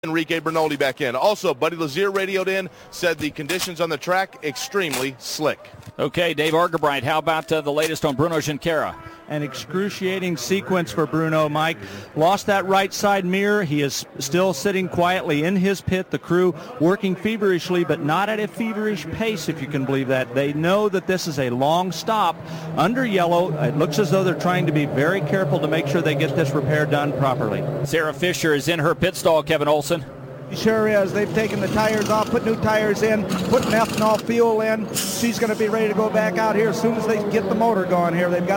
Enrique Bernoldi back in. Also, Buddy Lazier radioed in, said the conditions on the track extremely slick. Okay, Dave Argabright, how about the latest on Bruno Junqueira? An excruciating sequence for Bruno, Mike. Lost that right side mirror. He is still sitting quietly in his pit. The crew working feverishly, but not at a feverish pace, if you can believe that. They know that this is a long stop under yellow. It looks as though they're trying to be very careful to make sure they get this repair done properly. Sarah Fisher is in her pit stall, Kevin Olson. Sure is. They've taken the tires off, put new tires in, put ethanol fuel in. She's going to be ready to go back out here as soon as they get the motor going here. They've got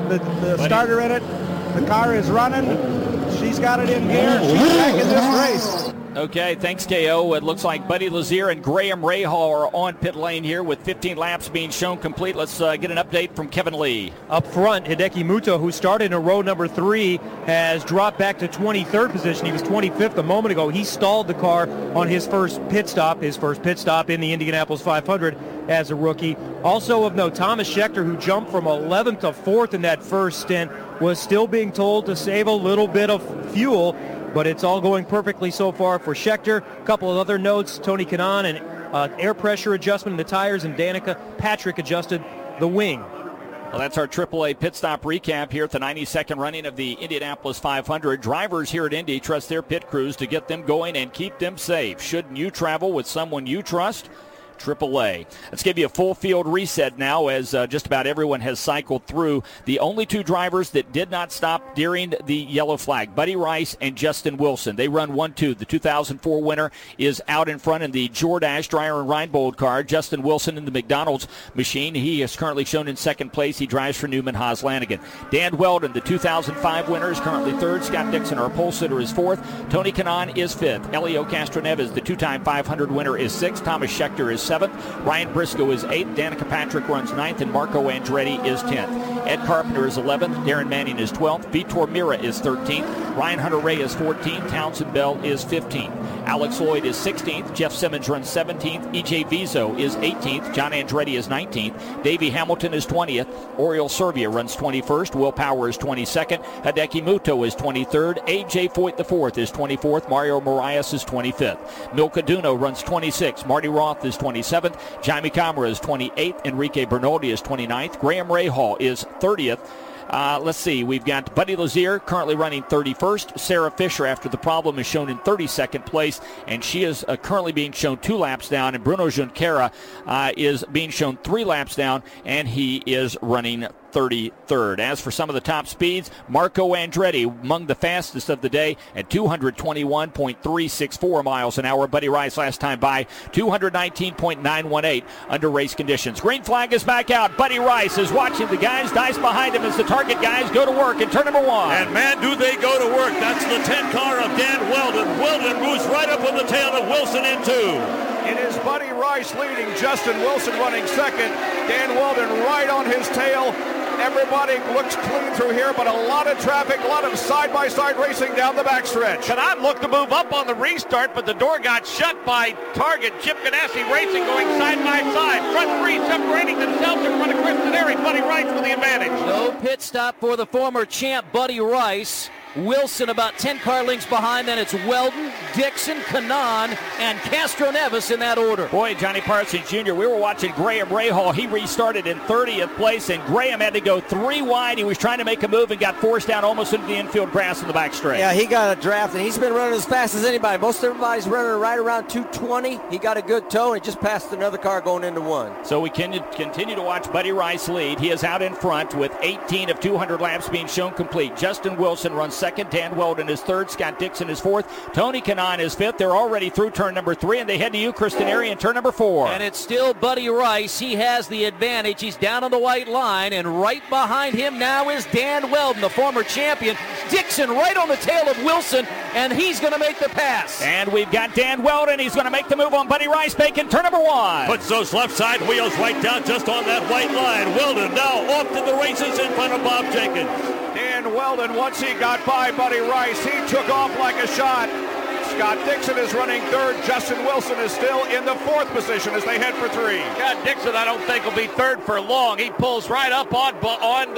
the starter in it. The car is running. She's got it in gear. She's back in this race. Okay, thanks, KO. It looks like Buddy Lazier and Graham Rahal are on pit lane here with 15 laps being shown complete. Let's get an update from Kevin Lee. Up front, Hideki Muto, who started in row number 3, has dropped back to 23rd position. He was 25th a moment ago. He stalled the car on his first pit stop in the Indianapolis 500 as a rookie. Also of note, Thomas Scheckter, who jumped from 11th to 4th in that first stint, was still being told to save a little bit of fuel. But it's all going perfectly so far for Scheckter. A couple of other notes, Tony Kanaan, an air pressure adjustment in the tires, and Danica Patrick adjusted the wing. Well, that's our AAA pit stop recap here at the 92nd running of the Indianapolis 500. Drivers here at Indy trust their pit crews to get them going and keep them safe. Shouldn't you travel with someone you trust? AAA. Let's give you a full field reset now as just about everyone has cycled through. The only two drivers that did not stop during the yellow flag, Buddy Rice and Justin Wilson. They run 1-2. The 2004 winner is out in front in the Jordache Dreyer and Reinbold car. Justin Wilson in the McDonald's machine. He is currently shown in second place. He drives for Newman Haas Lanigan. Dan Weldon, the 2005 winner, is currently third. Scott Dixon, our pole sitter, is fourth. Tony Kanaan is fifth. Elio Castroneves, the two-time 500 winner, is sixth. Thomas Scheckter is 7th. Ryan Briscoe is 8th. Danica Patrick runs 9th, and Marco Andretti is 10th. Ed Carpenter is 11th. Darren Manning is 12th. Vitor Mira is 13th. Ryan Hunter-Ray is 14th. Townsend Bell is 15th. Alex Lloyd is 16th. Jeff Simmons runs 17th. E.J. Vizo is 18th. John Andretti is 19th. Davey Hamilton is 20th. Oriol Servia runs 21st. Will Power is 22nd. Hideki Muto is 23rd. A.J. Foyt IV is 24th. Mario Moraes is 25th. Milka Duno runs 26th. Marty Roth is 27th. Jaime Camara is 28th. Enrique Bernoldi is 29th. Graham Rahal is 30th. Let's see. We've got Buddy Lazier currently running 31st. Sarah Fisher, after the problem, is shown in 32nd place, and she is currently being shown 2 laps down. And Bruno Junqueira is being shown 3 laps down, and he is running 33rd. As for some of the top speeds, Marco Andretti among the fastest of the day at 221.364 miles an hour. Buddy Rice last time by 219.918 under race conditions. Green flag is back out. Buddy Rice is watching the guys dice behind him as the target guys go to work in turn number 1. And man, do they go to work. That's the 10 car of Dan Weldon. Weldon moves right up on the tail of Wilson in 2. It is Buddy Rice leading, Justin Wilson running second. Dan Weldon right on his tail. Everybody looks clean through here, but a lot of traffic, a lot of side-by-side racing down the backstretch. Kanaan looked to move up on the restart, but the door got shut by Target. Chip Ganassi Racing going side-by-side. Front 3 separating themselves in front of Chris Dennery. Buddy Rice with the advantage. No pit stop for the former champ, Buddy Rice. Wilson about 10 car lengths behind. Then it's Weldon, Dixon, Kanaan, and Castroneves in that order. Boy, Johnny Parsons Jr., we were watching Graham Rahal. He restarted in 30th place, and Graham had to go 3 wide. He was trying to make a move and got forced down almost into the infield grass in the backstretch. Yeah, he got a draft, and he's been running as fast as anybody. Most everybody's running right around 220. He got a good toe, and he just passed another car going into 1. So we can continue to watch Buddy Rice lead. He is out in front with 18 of 200 laps being shown complete. Justin Wilson runs second. Dan Weldon is third. Scott Dixon is fourth. Tony Kanaan is fifth. They're already through turn number 3, and they head to you, Chris Dennery, in turn number 4. And it's still Buddy Rice. He has the advantage. He's down on the white line, and right behind him now is Dan Weldon, the former champion. Dixon right on the tail of Wilson, and he's going to make the pass. And we've got Dan Weldon. He's going to make the move on Buddy Rice, making turn number 1. Puts those left side wheels right down just on that white line. Weldon now off to the races in front of Bob Jenkins. Dan Weldon, once he got by Buddy Rice, he took off like a shot. Scott Dixon is running third. Justin Wilson is still in the 4th position as they head for 3. Scott Dixon, I don't think, will be third for long. He pulls right up on the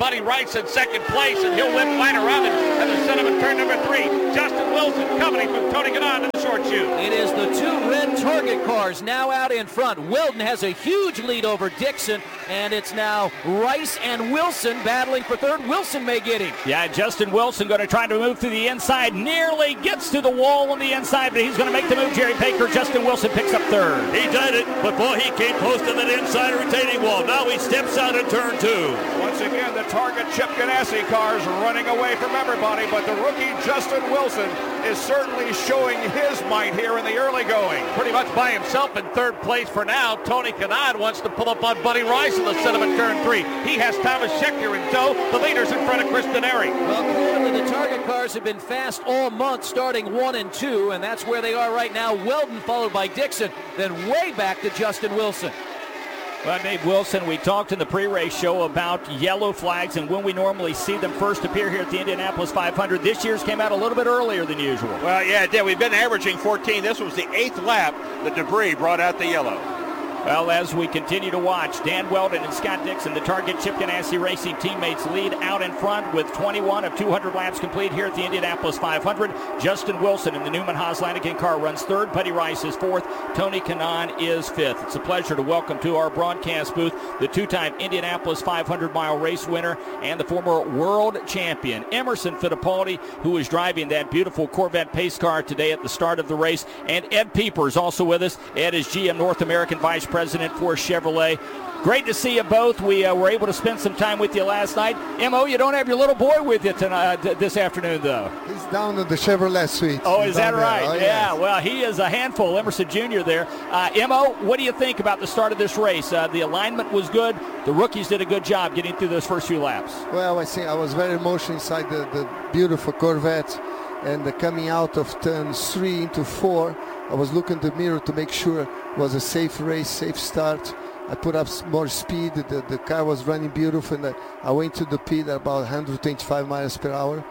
Buddy Rice in second place, and he'll whip right around it at the Cinnamon turn number 3. Justin Wilson coming from Tony Kanaan in the short chute. It is the 2 red Target cars now out in front. Weldon has a huge lead over Dixon, and it's now Rice and Wilson battling for third. Wilson may get him. Yeah, Justin Wilson going to try to move through the inside. Nearly gets to the wall on the inside, but he's going to make the move. Jerry Baker, Justin Wilson picks up third. He did it, but boy, he came close to that inside retaining wall. Now he steps out in turn 2. Once again, the Target Chip Ganassi cars running away from everybody, but the rookie Justin Wilson is certainly showing his might here in the early going. Pretty much by himself in third place for now. Tony Kanaan wants to pull up on Buddy Rice in the Cinnamon turn 3. He has Thomas Schechter in tow. The leader's in front of Chris Denari. Well, clearly the Target cars have been fast all month, starting 1 and 2, and that's where they are right now. Weldon followed by Dixon, then way back to Justin Wilson. Well, Dave Wilson, we talked in the pre-race show about yellow flags and when we normally see them first appear here at the Indianapolis 500. This year's came out a little bit earlier than usual. Well, yeah, it did. We've been averaging 14. This was the 8th lap. The debris brought out the yellow. Well, as we continue to watch, Dan Weldon and Scott Dixon, the Target Chip Ganassi Racing teammates, lead out in front with 21 of 200 laps complete here at the Indianapolis 500. Justin Wilson in the Newman Haas Lanigan car runs third. Buddy Rice is fourth. Tony Kanaan is fifth. It's a pleasure to welcome to our broadcast booth the 2-time Indianapolis 500-mile race winner and the former world champion, Emerson Fittipaldi, who is driving that beautiful Corvette pace car today at the start of the race. And Ed Pieper is also with us. Ed is GM North American Vice President for Chevrolet. Great to see you both. We were able to spend some time with you last night. Mo, you don't have your little boy with you tonight, this afternoon, though. He's down in the Chevrolet suite. Oh, is that right? Oh, yeah, yes. Well, he is a handful, Emerson Jr. there. Mo, what do you think about the start of this race? The alignment was good. The rookies did a good job getting through those first few laps. Well, I think I was very emotional inside the beautiful Corvette. And coming out of turn 3 into 4, I was looking in the mirror to make sure it was a safe race, safe start. I put up more speed. The car was running beautiful, and I went to the pit at about 125 miles per hour.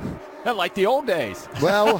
Like the old days. Well,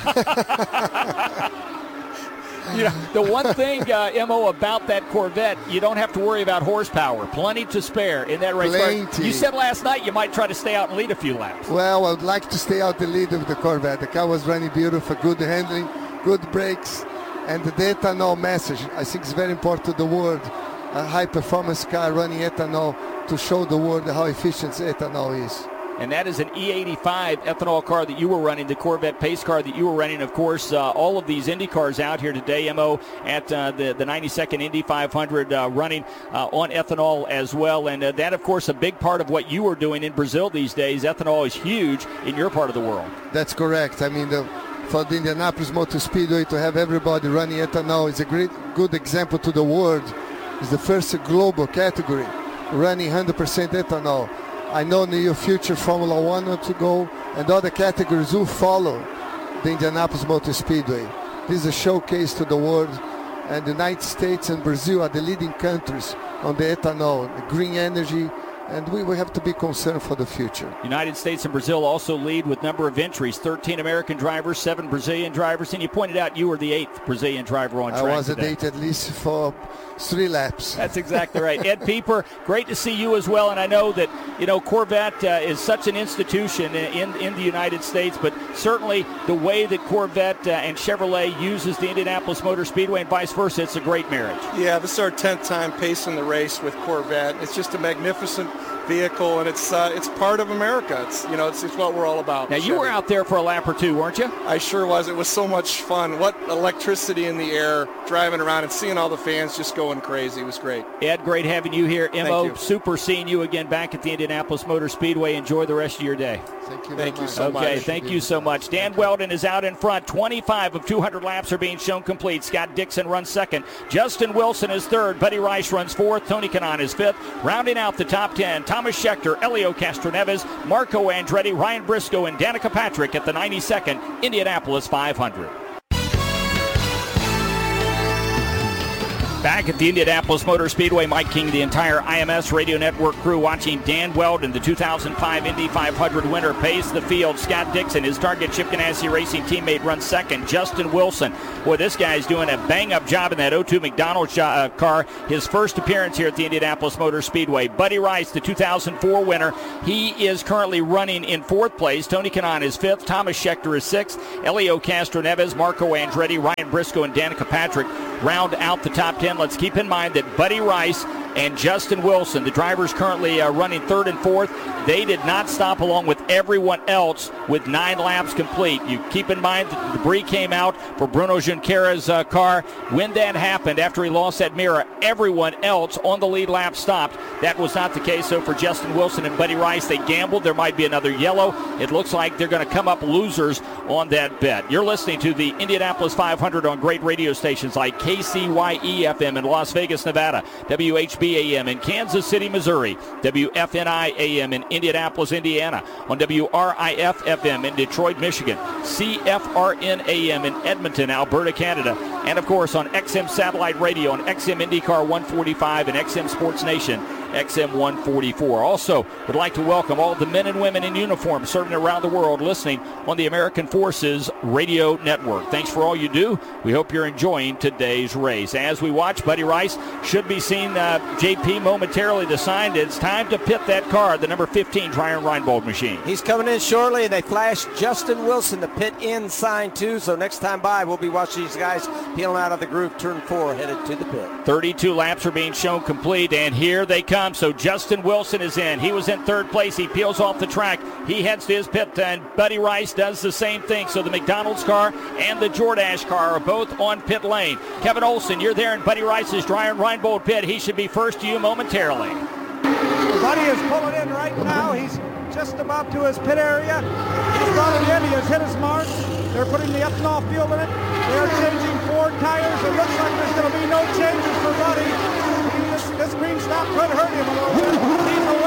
you know, the one thing, Mo, about that Corvette, you don't have to worry about horsepower. Plenty to spare in that race. Plenty. You said last night you might try to stay out and lead a few laps. Well, I would like to stay out the lead of the Corvette. The car was running beautiful, good handling, good brakes, and the ethanol message, I think, is very important to the world. A high-performance car running ethanol to show the world how efficient ethanol is. And that is an E85 ethanol car that you were running, the Corvette pace car that you were running. Of course, all of these Indy cars out here today, Mo, at the 92nd Indy 500 running on ethanol as well. And that, of course, a big part of what you were doing in Brazil these days. Ethanol is huge in your part of the world. That's correct. I mean, for the Indianapolis Motor Speedway to have everybody running ethanol is a good example to the world. It's the first global category running 100% ethanol. I know in the near future Formula 1 to go, and other categories will follow the Indianapolis Motor Speedway. This is a showcase to the world, and the United States and Brazil are the leading countries on the ethanol, the green energy, and we will have to be concerned for the future. United States and Brazil also lead with number of entries, 13 American drivers, 7 Brazilian drivers, and you pointed out you were the 8th Brazilian driver on track I was today. at 8 at least for 3 laps. That's exactly right. Ed Pieper, great to see you as well, and I know that, you know, Corvette is such an institution in the United States, but certainly the way that Corvette and Chevrolet uses the Indianapolis Motor Speedway and vice versa, it's a great marriage. Yeah, this is our 10th time pacing the race with Corvette. It's just a magnificent vehicle, and it's part of America. It's what we're all about. Now, you were out there for a lap or two, weren't you? I sure was. It was so much fun. What electricity in the air, driving around and seeing all the fans just going crazy. It was great. Ed, great having you here. Mo, Thank you. super seeing you again back at the Indianapolis Motor Speedway. Enjoy the rest of your day. Thank you so much. Okay, thank you so much. Dan Weldon is out in front. 25 of 200 laps are being shown complete. Scott Dixon runs second. Justin Wilson is third. Buddy Rice runs fourth. Tony Kanaan is fifth. Rounding out the top 10, Thomas Schechter, Elio Castroneves, Marco Andretti, Ryan Briscoe, and Danica Patrick at the 92nd Indianapolis 500. Back at the Indianapolis Motor Speedway, Mike King, the entire IMS Radio Network crew watching Dan Weldon, the 2005 Indy 500 winner, pace the field. Scott Dixon, his Target Chip Ganassi Racing teammate, runs second. Justin Wilson, boy, this guy's doing a bang-up job in that 02 McDonald's car. His first appearance here at the Indianapolis Motor Speedway. Buddy Rice, the 2004 winner, he is currently running in fourth place. Tony Kanaan is fifth. Thomas Schechter is sixth. Elio Castro Neves, Marco Andretti, Ryan Briscoe, and Danica Patrick round out the top 10. Let's keep in mind that Buddy Rice and Justin Wilson, the drivers currently running third and fourth, they did not stop along with everyone else with 9 laps complete. You keep in mind that the debris came out for Bruno Junqueira's car. When that happened, after he lost that mirror, everyone else on the lead lap stopped. That was not the case. So for Justin Wilson and Buddy Rice, they gambled. There might be another yellow. It looks like they're going to come up losers on that bet. You're listening to the Indianapolis 500 on great radio stations like KCYE-FM in Las Vegas, Nevada, WHB-AM in Kansas City, Missouri, WFNI-AM in Indianapolis, Indiana, on WRIF-FM in Detroit, Michigan, CFRN-AM in Edmonton, Alberta, Canada, and of course on XM Satellite Radio on XM IndyCar 145 and XM Sports Nation XM 144. Also, would like to welcome all the men and women in uniform serving around the world listening on the American Forces Radio Network. Thanks for all you do. We hope you're enjoying today's race. As we watch, Buddy Rice should be seeing JP momentarily decide it's time to pit that car, the number 15 Tryon Reinbold machine. He's coming in shortly, and they flash Justin Wilson, the pit in sign too. So next time by, we'll be watching these guys peeling out of the groove, turn 4, headed to the pit. 32 laps are being shown complete, and here they come. So Justin Wilson is in. He was in third place. He peels off the track. He heads to his pit, and Buddy Rice does the same thing. So the McDonald's car and the Jordache car are both on pit lane. Kevin Olson, you're there in Buddy Rice's Tryon Reinbold pit. He should be first to you momentarily. Buddy is pulling in right now. He's just about to his pit area. He's brought it in. He has hit his mark. They're putting the ethanol fuel in it. They're changing 4 tires. It looks like there's going to be no changes for Buddy. This green stop could hurt him a little bit. He's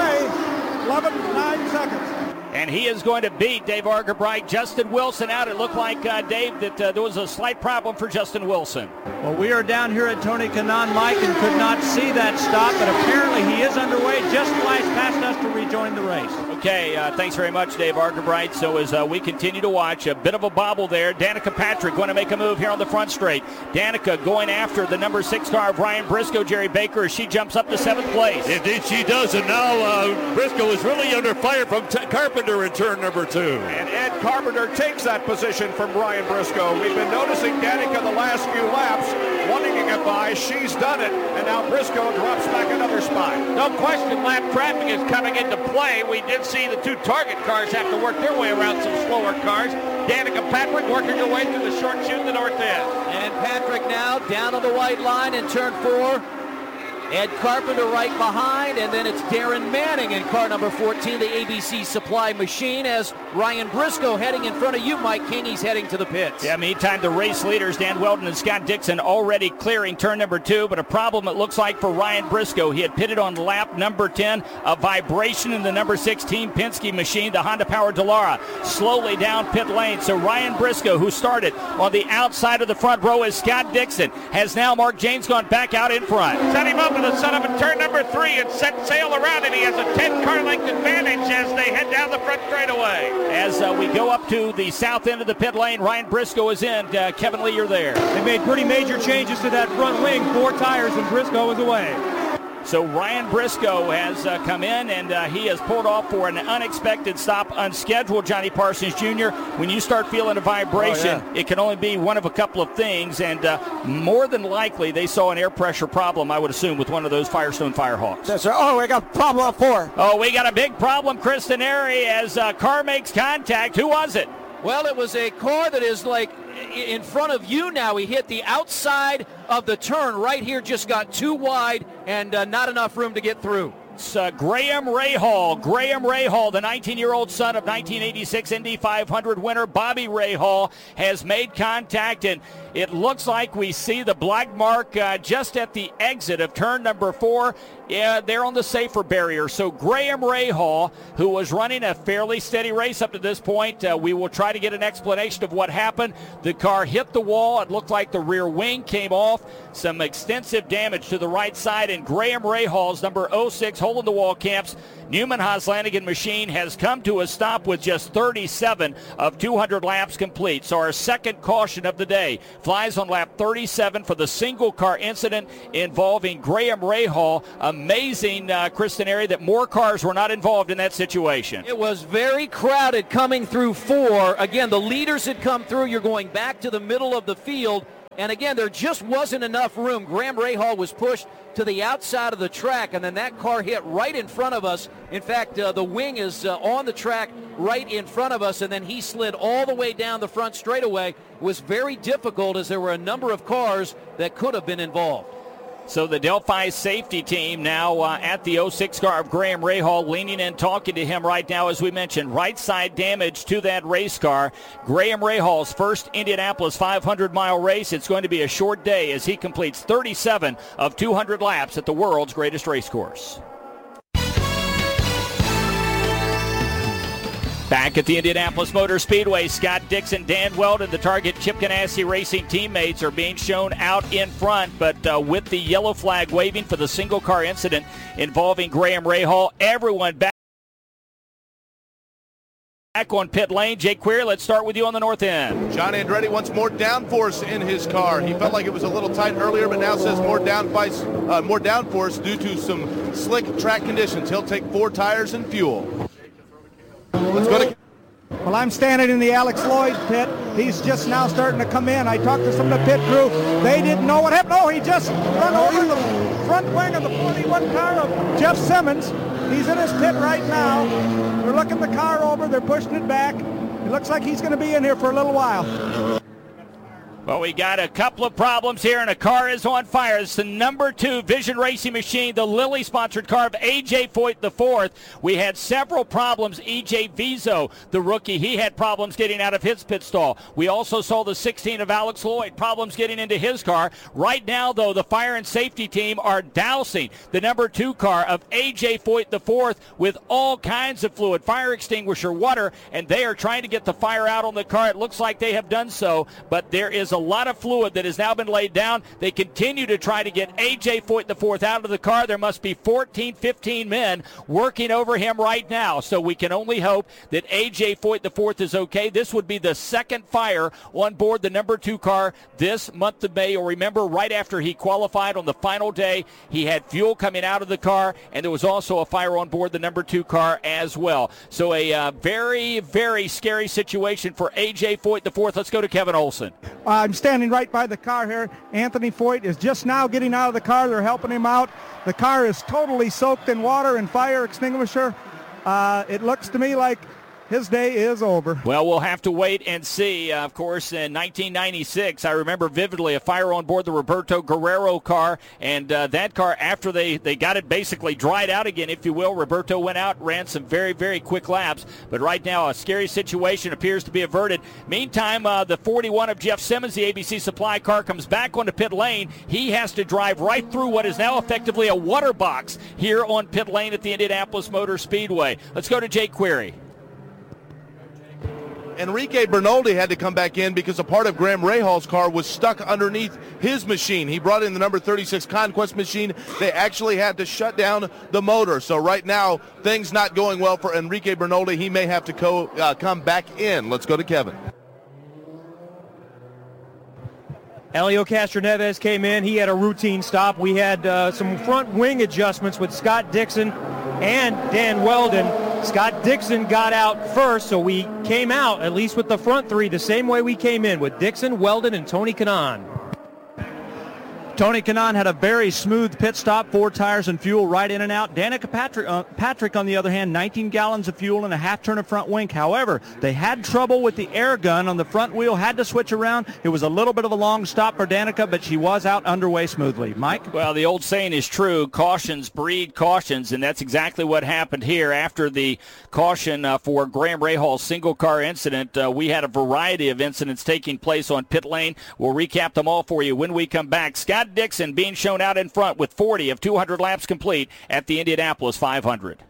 away. 11.9 seconds. And he is going to beat Dave Argerbright. Justin Wilson out. It looked like, Dave, that there was a slight problem for Justin Wilson. Well, we are down here at Tony Kanaan, Mike, and could not see that stop, but apparently he is underway, just flashed past us to rejoin the race. Okay, thanks very much, Dave Argerbright. So as we continue to watch, a bit of a bobble there. Danica Patrick going to make a move here on the front straight. Danica going after the number 6 car of Ryan Briscoe, Jerry Baker, as she jumps up to 7th place. Indeed she does, and now Briscoe is really under fire from Carpenter in turn number 2. And Ed Carpenter takes that position from Ryan Briscoe. We've been noticing Danica the last few laps wanting to get by. She's done it, and now Briscoe drops back another spot. No question, lap traffic is coming into play. We did see the 2 Target cars have to work their way around some slower cars. Danica Patrick working her way through the short chute in the north end. And Patrick now down on the white line in turn 4. Ed Carpenter right behind, and then it's Darren Manning in car number 14, the ABC Supply Machine, as Ryan Briscoe heading in front of you, Mike King. He's heading to the pits. Yeah, meantime, the race leaders, Dan Weldon and Scott Dixon, already clearing turn number 2, but a problem it looks like for Ryan Briscoe. He had pitted on lap number 10, a vibration in the number 16 Penske machine, the Honda-powered Dallara, slowly down pit lane. So Ryan Briscoe, who started on the outside of the front row as Scott Dixon, has now Mark James gone back out in front. Set him up in the setup in turn number 3 and set sail around it. He has a 10-car length advantage as they head down the front straightaway. As we go up to the south end of the pit lane, Ryan Briscoe is in. Kevin Lee, you're there. They made pretty major changes to that front wing. 4 tires, and Briscoe is away. So Ryan Briscoe has come in, and he has pulled off for an unexpected stop, unscheduled, Johnny Parsons Jr. When you start feeling a vibration, it can only be one of a couple of things, and more than likely they saw an air pressure problem, I would assume, with one of those Firestone Firehawks. That's right. Oh, we got a problem on 4. Oh, we got a big problem, Chris Denari, as car makes contact. Who was it? Well, it was a car that is like in front of you now. He hit the outside of the turn right here, just got too wide and not enough room to get through. It's Graham Rahal. Graham Rahal, the 19-year-old son of 1986 Indy 500 winner Bobby Rahal, has made contact, and It looks like we see the black mark just at the exit of turn number 4. Yeah, they're on the safer barrier. So Graham Rahal, who was running a fairly steady race up to this point, we will try to get an explanation of what happened. The car hit the wall. It looked like the rear wing came off. Some extensive damage to the right side, and Graham Rahal's number 06 hole-in-the-wall Camps Newman-Haas-Lanigan machine has come to a stop with just 37 of 200 laps complete. So our second caution of the day flies on lap 37 for the single car incident involving Graham Rahal. Amazing, Kristen Airy, that more cars were not involved in that situation. It was very crowded coming through 4. Again, the leaders had come through. You're going back to the middle of the field. And again, there just wasn't enough room. Graham Rahal was pushed to the outside of the track, and then that car hit right in front of us. In fact, the wing is on the track right in front of us, and then he slid all the way down the front straightaway. It was very difficult as there were a number of cars that could have been involved. So the Delphi safety team now at the 06 car of Graham Rahal, leaning in, talking to him right now. As we mentioned, right side damage to that race car. Graham Rahal's first Indianapolis 500-mile race. It's going to be a short day as he completes 37 of 200 laps at the world's greatest race course. Back at the Indianapolis Motor Speedway, Scott Dixon, Dan Weldon, the Target Chip Ganassi Racing teammates are being shown out in front, but with the yellow flag waving for the single car incident involving Graham Rahal. Everyone back on pit lane. Jake Query, let's start with you on the north end. John Andretti wants more downforce in his car. He felt like it was a little tight earlier, but now says more downforce due to some slick track conditions. He'll take 4 tires and fuel. Let's go to... Well, I'm standing in the Alex Lloyd pit. He's just now starting to come in. I talked to some of the pit crew. They didn't know what happened. Oh, he just run over the front wing of the 41 car of Jeff Simmons. He's in his pit right now. They're looking the car over. They're pushing it back. It looks like he's going to be in here for a little while. Well, we got a couple of problems here, and a car is on fire. It's the number 2 Vision Racing machine, the Lilly-sponsored car of A.J. Foyt IV. We had several problems. E.J. Vizo, the rookie, he had problems getting out of his pit stall. We also saw the 16 of Alex Lloyd, problems getting into his car. Right now, though, the fire and safety team are dousing the number 2 car of A.J. Foyt IV with all kinds of fluid, fire extinguisher, water, and they are trying to get the fire out on the car. It looks like they have done so, but there is a lot of fluid that has now been laid down. They continue to try to get A.J. Foyt IV out of the car. There must be 14, 15 men working over him right now, so we can only hope that A.J. Foyt IV is okay. This would be the second fire on board the number 2 car this month of May. You'll remember right after he qualified on the final day, he had fuel coming out of the car, and there was also a fire on board the number 2 car as well. So a very, very scary situation for A.J. Foyt IV. Let's go to Kevin Olson. I'm standing right by the car here. Anthony Foyt is just now getting out of the car. They're helping him out. The car is totally soaked in water and fire extinguisher. It looks to me like his day is over. Well, we'll have to wait and see. Of course, in 1996, I remember vividly a fire on board the Roberto Guerrero car, and that car, after they got it basically dried out again, if you will, Roberto went out, ran some very, very quick laps. But right now, a scary situation appears to be averted. Meantime, the 41 of Jeff Simmons, the ABC Supply car, comes back onto pit lane. He has to drive right through what is now effectively a water box here on pit lane at the Indianapolis Motor Speedway. Let's go to Jake Query. Enrique Bernoldi had to come back in because a part of Graham Rahal's car was stuck underneath his machine. He brought in the number 36 Conquest machine. They actually had to shut down the motor. So right now, things not going well for Enrique Bernoldi. He may have to come back in. Let's go to Kevin. Elio Castroneves came in. He had a routine stop. We had some front wing adjustments with Scott Dixon and Dan Weldon. Scott Dixon got out first, so we came out, at least with the front 3, the same way we came in, with Dixon, Weldon, and Tony Kanaan. Tony Kanaan had a very smooth pit stop, 4 tires and fuel right in and out. Danica Patrick, on the other hand, 19 gallons of fuel and a half turn of front wing. However, they had trouble with the air gun on the front wheel, had to switch around. It was a little bit of a long stop for Danica, but she was out underway smoothly. Mike? Well, the old saying is true, cautions breed cautions, and that's exactly what happened here. After the caution for Graham Rahal's single-car incident, we had a variety of incidents taking place on pit lane. We'll recap them all for you when we come back. Scott Dixon being shown out in front with 40 of 200 laps complete at the Indianapolis 500.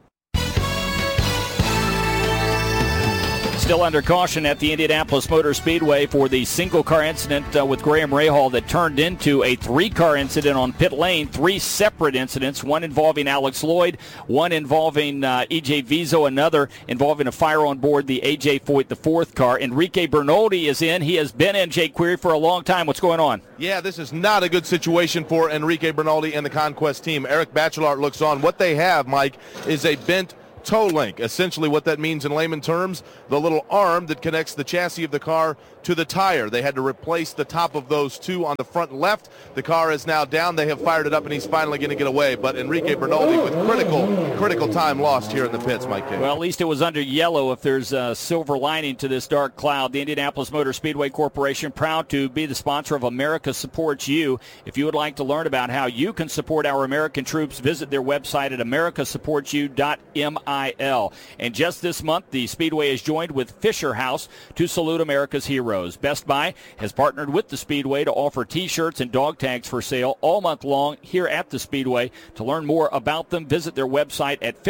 Still under caution at the Indianapolis Motor Speedway for the single-car incident with Graham Rahal that turned into a 3-car incident on pit lane. 3 separate incidents, one involving Alex Lloyd, one involving E.J. Vizo, another involving a fire on board the A.J. Foyt, the 4th car. Enrique Bernoldi is in. He has been in, Jake Query, for a long time. What's going on? Yeah, this is not a good situation for Enrique Bernoldi and the Conquest team. Eric Bachelart looks on. What they have, Mike, is a bent toe link. Essentially what that means in layman terms, the little arm that connects the chassis of the car to the tire. They had to replace the top of those 2 on the front left. The car is now down. They have fired it up, and he's finally going to get away. But Enrique Bernoldi with critical time lost here in the pits, Mike King. Well, at least it was under yellow if there's a silver lining to this dark cloud. The Indianapolis Motor Speedway Corporation, proud to be the sponsor of America Supports You. If you would like to learn about how you can support our American troops, visit their website at americasupportsyou.mil. And just this month, the Speedway is joined with Fisher House to salute America's heroes. Best Buy has partnered with the Speedway to offer T-shirts and dog tags for sale all month long here at the Speedway. To learn more about them, visit their website at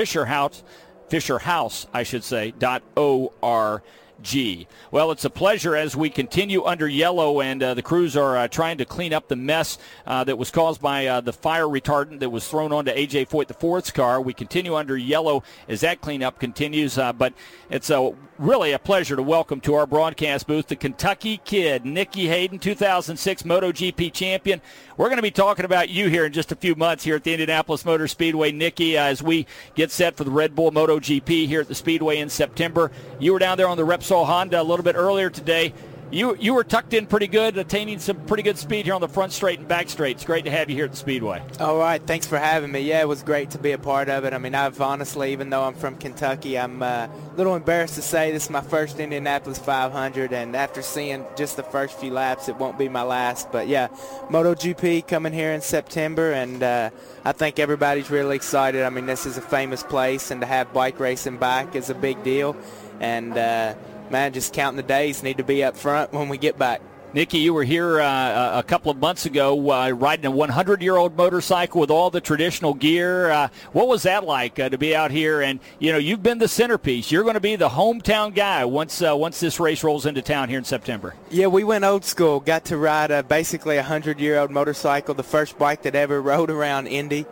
fisherhouse.org. Well, it's a pleasure as we continue under yellow, and the crews are trying to clean up the mess that was caused by the fire retardant that was thrown onto A.J. Foyt, the 4th car. We continue under yellow as that cleanup continues, but it's really a pleasure to welcome to our broadcast booth the Kentucky Kid, Nicky Hayden, 2006 MotoGP champion. We're going to be talking about you here in just a few months here at the Indianapolis Motor Speedway, Nicky, as we get set for the Red Bull MotoGP here at the Speedway in September. You were down there on the Repsol Honda a little bit earlier today. You were tucked in pretty good, attaining some pretty good speed here on the front straight and back straight. It's great to have you here at the Speedway. All right, thanks for having me. Yeah, it was great to be a part of it. I mean, I've honestly, even though I'm from Kentucky, I'm a little embarrassed to say this is my first Indianapolis 500, and after seeing just the first few laps, it won't be my last. But yeah, MotoGP coming here in September, and I think everybody's really excited. I mean, this is a famous place, and to have bike racing back is a big deal. And man, just counting the days, need to be up front when we get back. Nicky, you were here a couple of months ago riding a 100-year-old motorcycle with all the traditional gear. What was that like to be out here? And, you know, you've been the centerpiece. You're going to be the hometown guy once this race rolls into town here in September. Yeah, we went old school. Got to ride basically a 100-year-old motorcycle, the first bike that ever rode around Indy.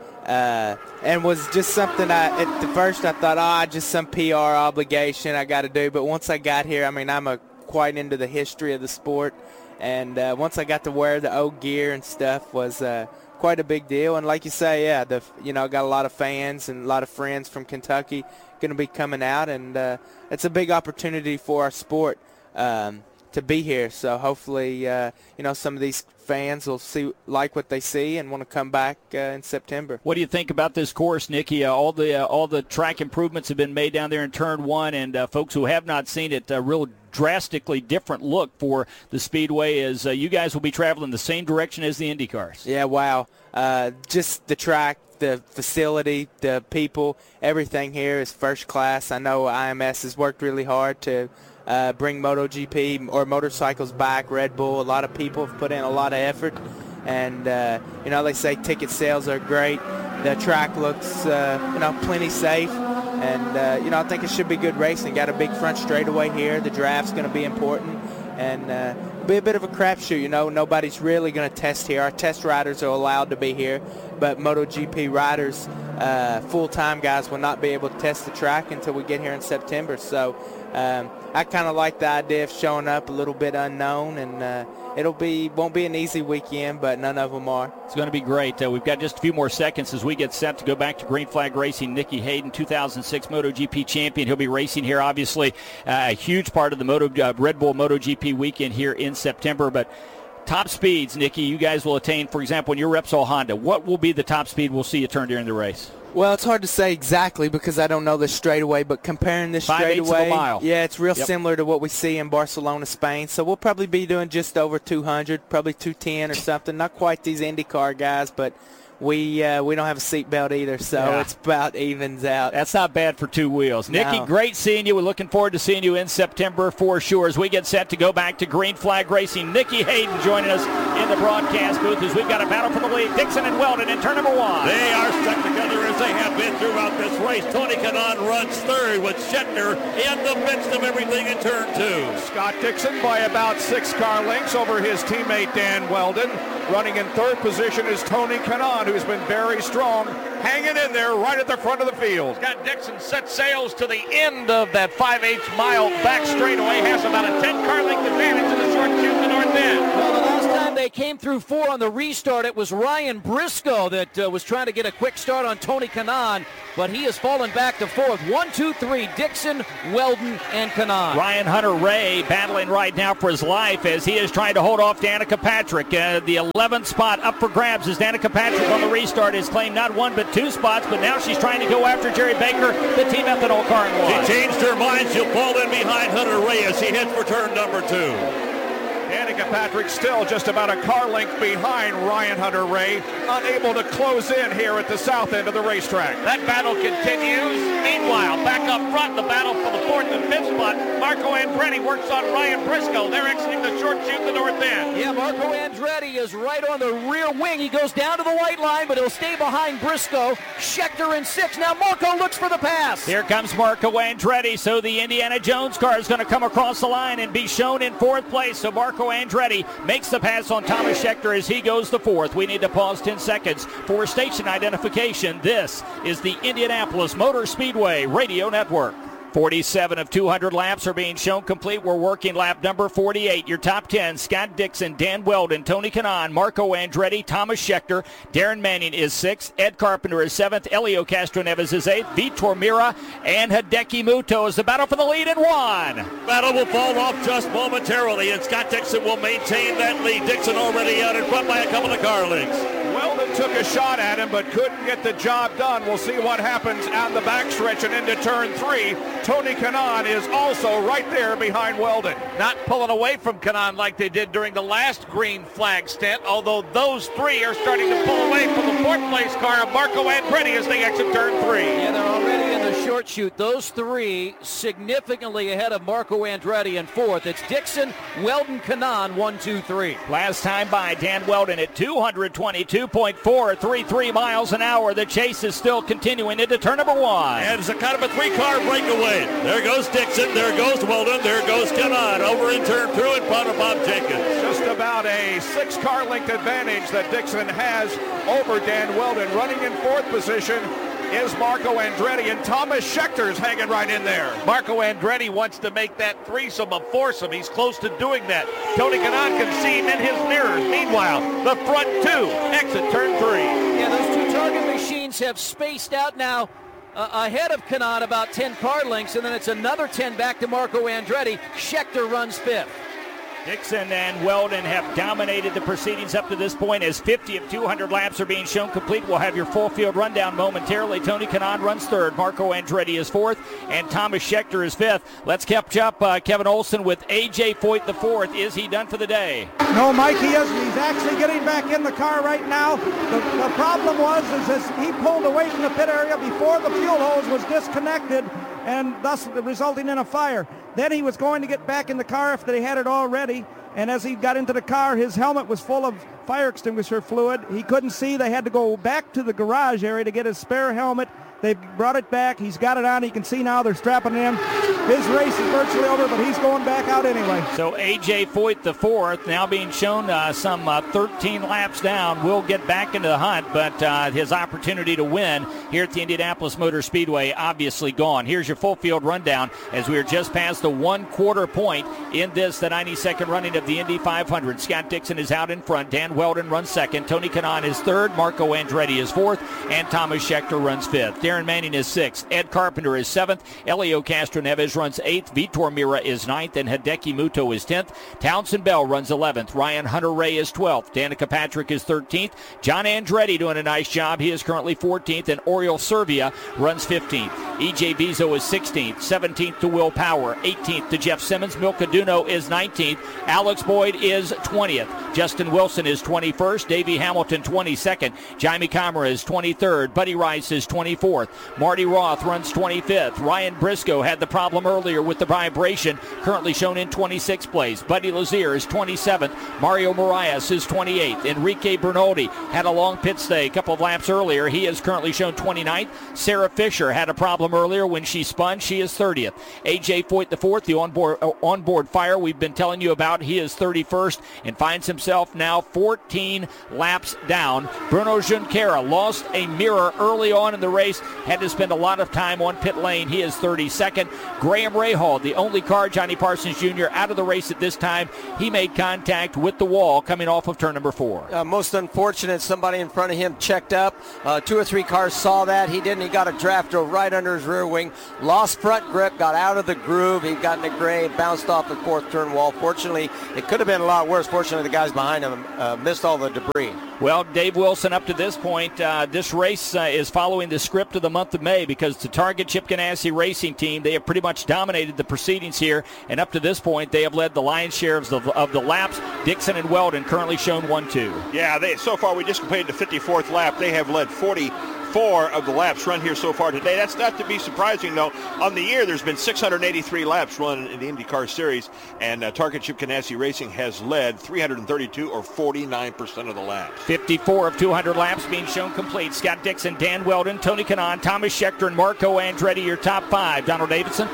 And was just something at the first I thought, just some PR obligation I got to do. But once I got here, I mean, I'm quite into the history of the sport. And once I got to wear the old gear and stuff was quite a big deal. And like you say, yeah, I got a lot of fans and a lot of friends from Kentucky going to be coming out. And it's a big opportunity for our sport to be here. So hopefully, some of these fans will like what they see and want to come back in September. What do you think about this course, Nicky? All the track improvements have been made down there in Turn 1, and folks who have not seen it, a real drastically different look for the Speedway as you guys will be traveling the same direction as the Indy cars. Yeah, wow. Just the track, the facility, the people, everything here is first class. I know IMS has worked really hard to bring MotoGP or motorcycles back, Red Bull. A lot of people have put in a lot of effort. And, they say ticket sales are great. The track looks, plenty safe. And, I think it should be good racing. Got a big front straightaway here. The draft's going to be important. And be a bit of a crapshoot, Nobody's really going to test here. Our test riders are allowed to be here. But MotoGP riders, full-time guys, will not be able to test the track until we get here in September. So I kind of like the idea of showing up a little bit unknown, and won't be an easy weekend, but none of them are. It's going to be great. We've got just a few more seconds as we get set to go back to Green Flag Racing. Nicky Hayden, 2006 MotoGP champion. He'll be racing here, obviously, a huge part of the Red Bull MotoGP weekend here in September. But Top speeds, Nikki, you guys will attain, for example, in your Repsol Honda. What will be the top speed we'll see you turn during the race? Well, it's hard to say exactly because I don't know this straightaway, but comparing this 5/8 straightaway, of a mile. yeah, it's real similar to what we see in Barcelona, Spain. So we'll probably be doing just over 200, probably 210 or something. Not quite these IndyCar guys, but we don't have a seatbelt either, so it's about evens out. That's not bad for two wheels. No. Nikki, great seeing you. We're looking forward to seeing you in September for sure as we get set to go back to Green Flag Racing. Nikki Hayden joining us in the broadcast booth as we've got a battle for the lead. Dixon and Weldon in turn number 1. They are stuck together as they have been throughout this race. Tony Kanaan runs third with Scheckter in the midst of everything in turn 2. Scott Dixon by about 6 car lengths over his teammate Dan Weldon. Running in third position is Tony Kanaan, who's been very strong, hanging in there right at the front of the field. Scott Dixon set sails to the end of that 5/8 mile back straightaway, has about a 10-car length advantage in the short chute in the north end. Well, the last time they came through 4 on the restart, it was Ryan Briscoe that was trying to get a quick start on Tony Kanaan, but he has fallen back to 4th. 1, 2, 3, Dixon, Weldon, and Kanaan. Ryan Hunter-Reay battling right now for his life as he is trying to hold off Danica Patrick. The 11th spot up for grabs as Danica Patrick on the restart has claimed not 1 but 2 spots, but now she's trying to go after Jerry Baker, the Team Ethanol car in 1. She changed her mind. She'll fall in behind Hunter-Reay as he heads for turn number 2. Danica Patrick still just about a car length behind Ryan Hunter-Reay, unable to close in here at the south end of the racetrack. That battle continues. Meanwhile, back up front, the battle for the 4th and 5th spot. Marco Andretti works on Ryan Briscoe. They're exiting the short chute in the north end. Yeah, Marco Andretti is right on the rear wing. He goes down to the white line, but he'll stay behind Briscoe. Scheckter in 6. Now Marco looks for the pass. Here comes Marco Andretti, so the Indiana Jones car is going to come across the line and be shown in 4th place. So Marco Andretti makes the pass on Thomas Scheckter as he goes to 4th. We need to pause 10 seconds for station identification. This is the Indianapolis Motor Speedway Radio Network. 47 of 200 laps are being shown complete. We're working lap number 48. Your top 10, Scott Dixon, Dan Weldon, Tony Kanaan, Marco Andretti, Thomas Scheckter. Darren Manning is 6th. Ed Carpenter is 7th. Elio Castroneves is 8th. Vitor Mira and Hideki Muto is the battle for the lead in 1. Battle will fall off just momentarily, and Scott Dixon will maintain that lead. Dixon already out in front by a couple of car lengths. Weldon took a shot at him, but couldn't get the job done. We'll see what happens on the backstretch and into turn 3. Tony Kanaan is also right there behind Weldon. Not pulling away from Kanaan like they did during the last green flag stint, although those 3 are starting to pull away from the 4th place car of Marco Andretti as they exit turn 3. Yeah, they're already in the short chute. Those 3 significantly ahead of Marco Andretti in 4th. It's Dixon, Weldon, Kanaan, 1, 2, 3. Last time by Dan Weldon at 222.433 miles an hour. The chase is still continuing into turn number 1. And it's a kind of a 3-car breakaway. There goes Dixon, there goes Weldon, there goes Kanaan over in turn 2 in front of Bob Jenkins. Just about a 6-car length advantage that Dixon has over Dan Weldon. Running in 4th position is Marco Andretti, and Thomas Schechter's hanging right in there. Marco Andretti wants to make that threesome a foursome. He's close to doing that. Tony Kanaan can see him in his mirrors. Meanwhile, the front 2 exit turn 3. Yeah, those 2 target machines have spaced out now ahead of Kanaan about 10 car lengths, and then it's another 10 back to Marco Andretti. Scheckter runs 5th. Dixon and Weldon have dominated the proceedings up to this point as 50 of 200 laps are being shown complete. We'll have your full field rundown momentarily. Tony Kanaan runs 3rd. Marco Andretti is 4th. And Thomas Scheckter is 5th. Let's catch up, Kevin Olson, with A.J. Foyt the 4th. Is he done for the day? No, Mike, he isn't. He's actually getting back in the car right now. The problem was he pulled away from the pit area before the fuel hose was disconnected, and thus resulting in a fire. Then he was going to get back in the car if they had it all ready, and as he got into the car, his helmet was full of fire extinguisher fluid. He couldn't see. They had to go back to the garage area to get his spare helmet. They brought it back. He's got it on. He can see now they're strapping it in. His race is virtually over, but he's going back out anyway. So A.J. Foyt the 4th, now being shown some 13 laps down, will get back into the hunt, but his opportunity to win here at the Indianapolis Motor Speedway obviously gone. Here's your full field rundown as we are just past the 1/4 point in this, the 92nd running of the Indy 500. Scott Dixon is out in front. Dan Weldon runs 2nd. Tony Kanaan is 3rd. Marco Andretti is 4th. And Thomas Scheckter runs 5th. Darren Manning is 6th. Ed Carpenter is 7th. Elio Castroneves runs 8th. Vitor Mira is 9th. And Hideki Muto is 10th. Townsend Bell runs 11th. Ryan Hunter-Ray is 12th. Danica Patrick is 13th. John Andretti doing a nice job. He is currently 14th. And Oriol Servia runs 15th. EJ Vizo is 16th. 17th to Will Power. 18th to Jeff Simmons. Milka Duno is 19th. Alex Boyd is 20th. Justin Wilson is 21st. Davey Hamilton 22nd. Jaime Camara is 23rd. Buddy Rice is 24th. Marty Roth runs 25th. Ryan Briscoe had the problem earlier with the vibration, currently shown in 26th place. Buddy Lazier is 27th. Mario Moraes is 28th. Enrique Bernoldi had a long pit stay a couple of laps earlier. He is currently shown 29th. Sarah Fisher had a problem earlier when she spun. She is 30th. AJ Foyt IV, the onboard fire we've been telling you about, he is 31st and finds himself now 14 laps down. Bruno Junqueira lost a mirror early on in the race, had to spend a lot of time on pit lane. He is 32nd. Graham Rahal, the only car, Johnny Parsons Jr., out of the race at this time. He made contact with the wall coming off of turn number 4. Most unfortunate, somebody in front of him checked up. 2 or 3 cars saw that. He didn't. He got a draft right under his rear wing. Lost front grip, got out of the groove. He got in the grave, bounced off the 4th turn wall. Fortunately, it could have been a lot worse. Fortunately, the guys behind him missed all the debris. Well, Dave Wilson, up to this point, this race is following the script of the month of May because the Target Chip Ganassi Racing Team, they have pretty much dominated the proceedings here, and up to this point, they have led the lion's share of the laps. Dixon and Weldon currently shown 1-2. Yeah, so far we just completed the 54th lap. They have led 44 of the laps run here so far today. That's not to be surprising, though. On the year, there's been 683 laps run in the IndyCar Series, and Target Chip Ganassi Racing has led 332, or 49% of the laps. 54 of 200 laps being shown complete. Scott Dixon, Dan Weldon, Tony Kanaan, Thomas Scheckter, and Marco Andretti, your top 5. Donald Davidson.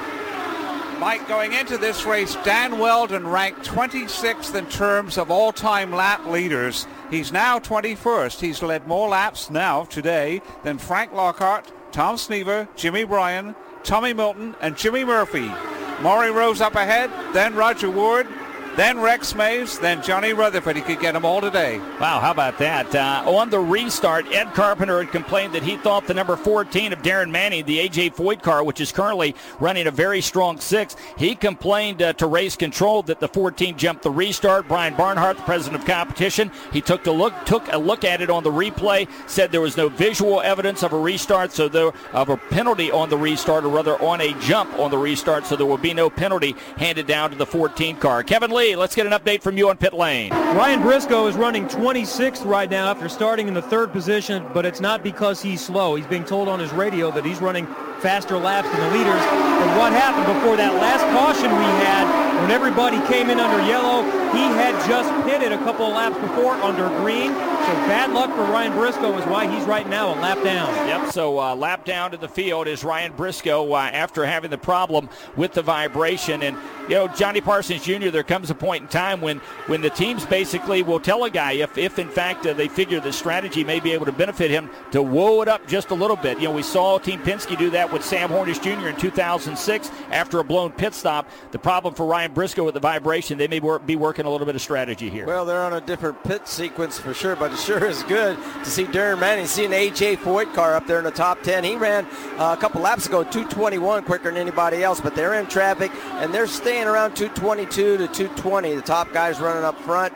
Mike, going into this race, Dan Weldon ranked 26th in terms of all-time lap leaders. He's now 21st. He's led more laps now today than Frank Lockhart, Tom Snever, Jimmy Bryan, Tommy Milton, and Jimmy Murphy. Maury Rose up ahead, then Roger Ward, then Rex Mays, then Johnny Rutherford. He could get them all today. Wow, how about that? On the restart, Ed Carpenter had complained that he thought the number 14 of Darren Manning, the A.J. Foyt car, which is currently running a very strong 6, he complained to Race Control that the 14 jumped the restart. Brian Barnhart, the president of competition, he took a look at it on the replay, said there was no visual evidence of a restart, of a penalty on the restart, or rather on a jump on the restart, so there will be no penalty handed down to the 14 car. Kevin Lee, let's get an update from you on pit lane. Ryan Briscoe is running 26th right now after starting in the 3rd position, but it's not because he's slow. He's being told on his radio that he's running faster laps than the leaders. And what happened before that last caution we had, when everybody came in under yellow, he had just pitted a couple of laps before under green. So bad luck for Ryan Briscoe is why he's right now a lap down. Yep, so lap down to the field is Ryan Briscoe after having the problem with the vibration. And, Johnny Parsons Jr., there comes a point in time when the teams basically will tell a guy if in fact they figure the strategy may be able to benefit him to whoa it up just a little bit. We saw Team Penske do that with Sam Hornish Jr. in 2006 after a blown pit stop. The problem for Ryan Briscoe with the vibration, they may be working a little bit of strategy here. Well, they're on a different pit sequence for sure, but it sure is good to see Darren Manning, see an A.J. Foyt car up there in the top 10. He ran a couple laps ago 2:21 quicker than anybody else, but they're in traffic, and they're staying around 2:22 to 2:20. The top guys running up front.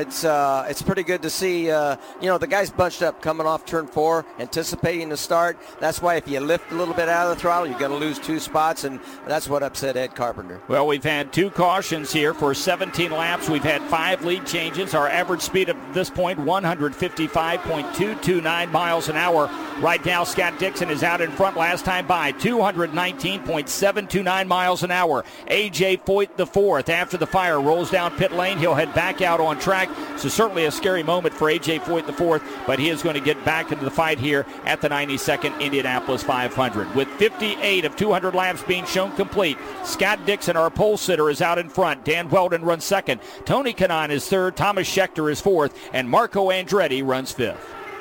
It's pretty good to see, the guys bunched up coming off turn 4, anticipating the start. That's why if you lift a little bit out of the throttle, you're going to lose 2 spots, and that's what upset Ed Carpenter. Well, we've had 2 cautions here for 17 laps. We've had 5 lead changes. Our average speed at this point, 155.229 miles an hour. Right now, Scott Dixon is out in front. Last time by 219.729 miles an hour. A.J. Foyt IV, after the fire, rolls down pit lane. He'll head back out on track. So certainly a scary moment for A.J. Foyt IV, but he is going to get back into the fight here at the 92nd Indianapolis 500. With 58 of 200 laps being shown complete, Scott Dixon, our pole sitter, is out in front. Dan Weldon runs 2nd. Tony Kanaan is 3rd. Thomas Scheckter is 4th. And Marco Andretti runs 5th.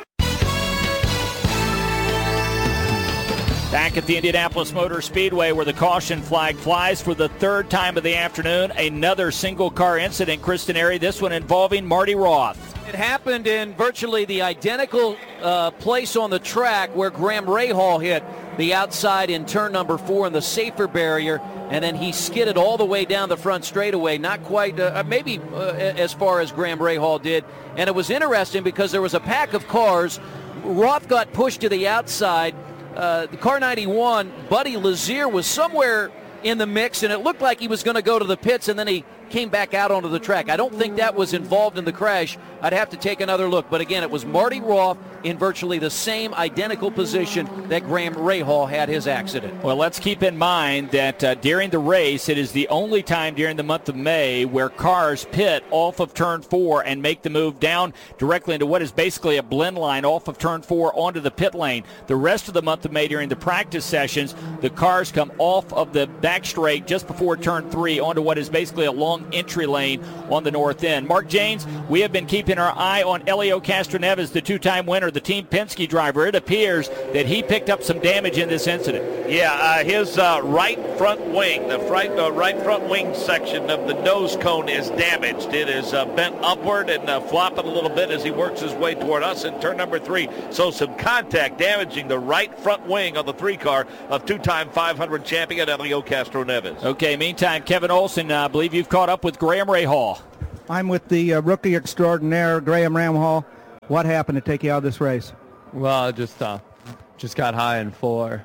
Back at the Indianapolis Motor Speedway, where the caution flag flies for the 3rd time of the afternoon. Another single car incident, Kristen Airy, this one involving Marty Roth. It happened in virtually the identical place on the track where Graham Rahal hit. the outside in turn number 4 in the safer barrier, and then he skidded all the way down the front straightaway, not quite, maybe as far as Graham Rahal did. And it was interesting because there was a pack of cars. Roth got pushed to the outside. The car 91, Buddy Lazier, was somewhere in the mix, and it looked like he was going to go to the pits, and then he came back out onto the track. I don't think that was involved in the crash. I'd have to take another look. But again, it was Marty Roth in virtually the same identical position that Graham Rahal had his accident. Well, let's keep in mind that during the race, it is the only time during the month of May where cars pit off of turn 4 and make the move down directly into what is basically a blend line off of turn 4 onto the pit lane. The rest of the month of May during the practice sessions, the cars come off of the back straight just before turn 3 onto what is basically a long entry lane on the north end. Mark Janes, we have been keeping our eye on Helio Castroneves, the two-time winner, the Team Penske driver. It appears that he picked up some damage in this incident. Yeah, his right front wing, the right front wing section of the nose cone is damaged. It is bent upward and flopping a little bit as he works his way toward us in turn number 3. So some contact damaging the right front wing on the 3 car of two-time 500 champion Helio Castroneves. Okay, meantime, Kevin Olson, I believe you've caught up with Graham Rahal. I'm with the rookie extraordinaire, Graham Rahal. What happened to take you out of this race? Well, I just got high in 4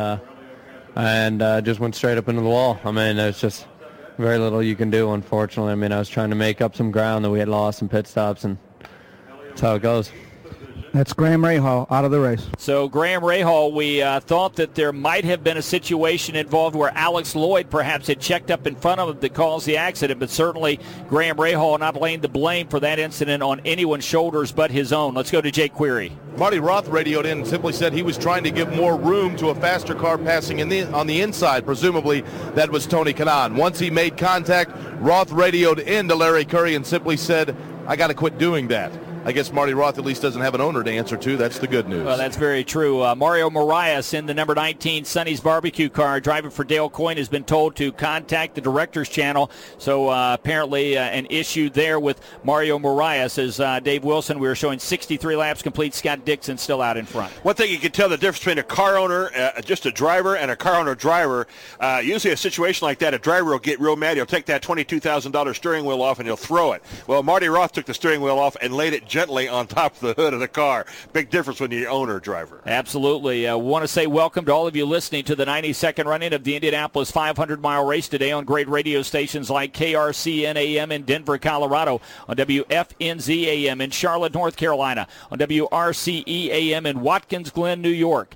and just went straight up into the wall. I mean, there's just very little you can do, unfortunately. I mean, I was trying to make up some ground that we had lost in pit stops, and that's how it goes. That's Graham Rahal out of the race. So Graham Rahal, we thought that there might have been a situation involved where Alex Lloyd perhaps had checked up in front of him that caused the accident, but certainly Graham Rahal not laying the blame for that incident on anyone's shoulders but his own. Let's go to Jake Query. Marty Roth radioed in and simply said he was trying to give more room to a faster car passing on the inside. Presumably that was Tony Kanaan. Once he made contact, Roth radioed in to Larry Curry and simply said, I got to quit doing that. I guess Marty Roth at least doesn't have an owner to answer to. That's the good news. Well, that's very true. Mario Moraes in the number 19 Sonny's Barbecue car, driving for Dale Coyne, has been told to contact the director's channel. So apparently an issue there with Mario Moraes. As Dave Wilson, we were showing 63 laps complete. Scott Dixon still out in front. One thing you can tell the difference between a car owner, just a driver, and a car owner driver, usually a situation like that, a driver will get real mad. He'll take that $22,000 steering wheel off and he'll throw it. Well, Marty Roth took the steering wheel off and laid it gently on top of the hood of the car. Big difference when you're owner driver. Absolutely. I want to say welcome to all of you listening to the 92nd running of the Indianapolis 500-mile race today on great radio stations like KRCN AM in Denver, Colorado, on WFNZ AM in Charlotte, North Carolina, on WRCE AM in Watkins Glen, New York,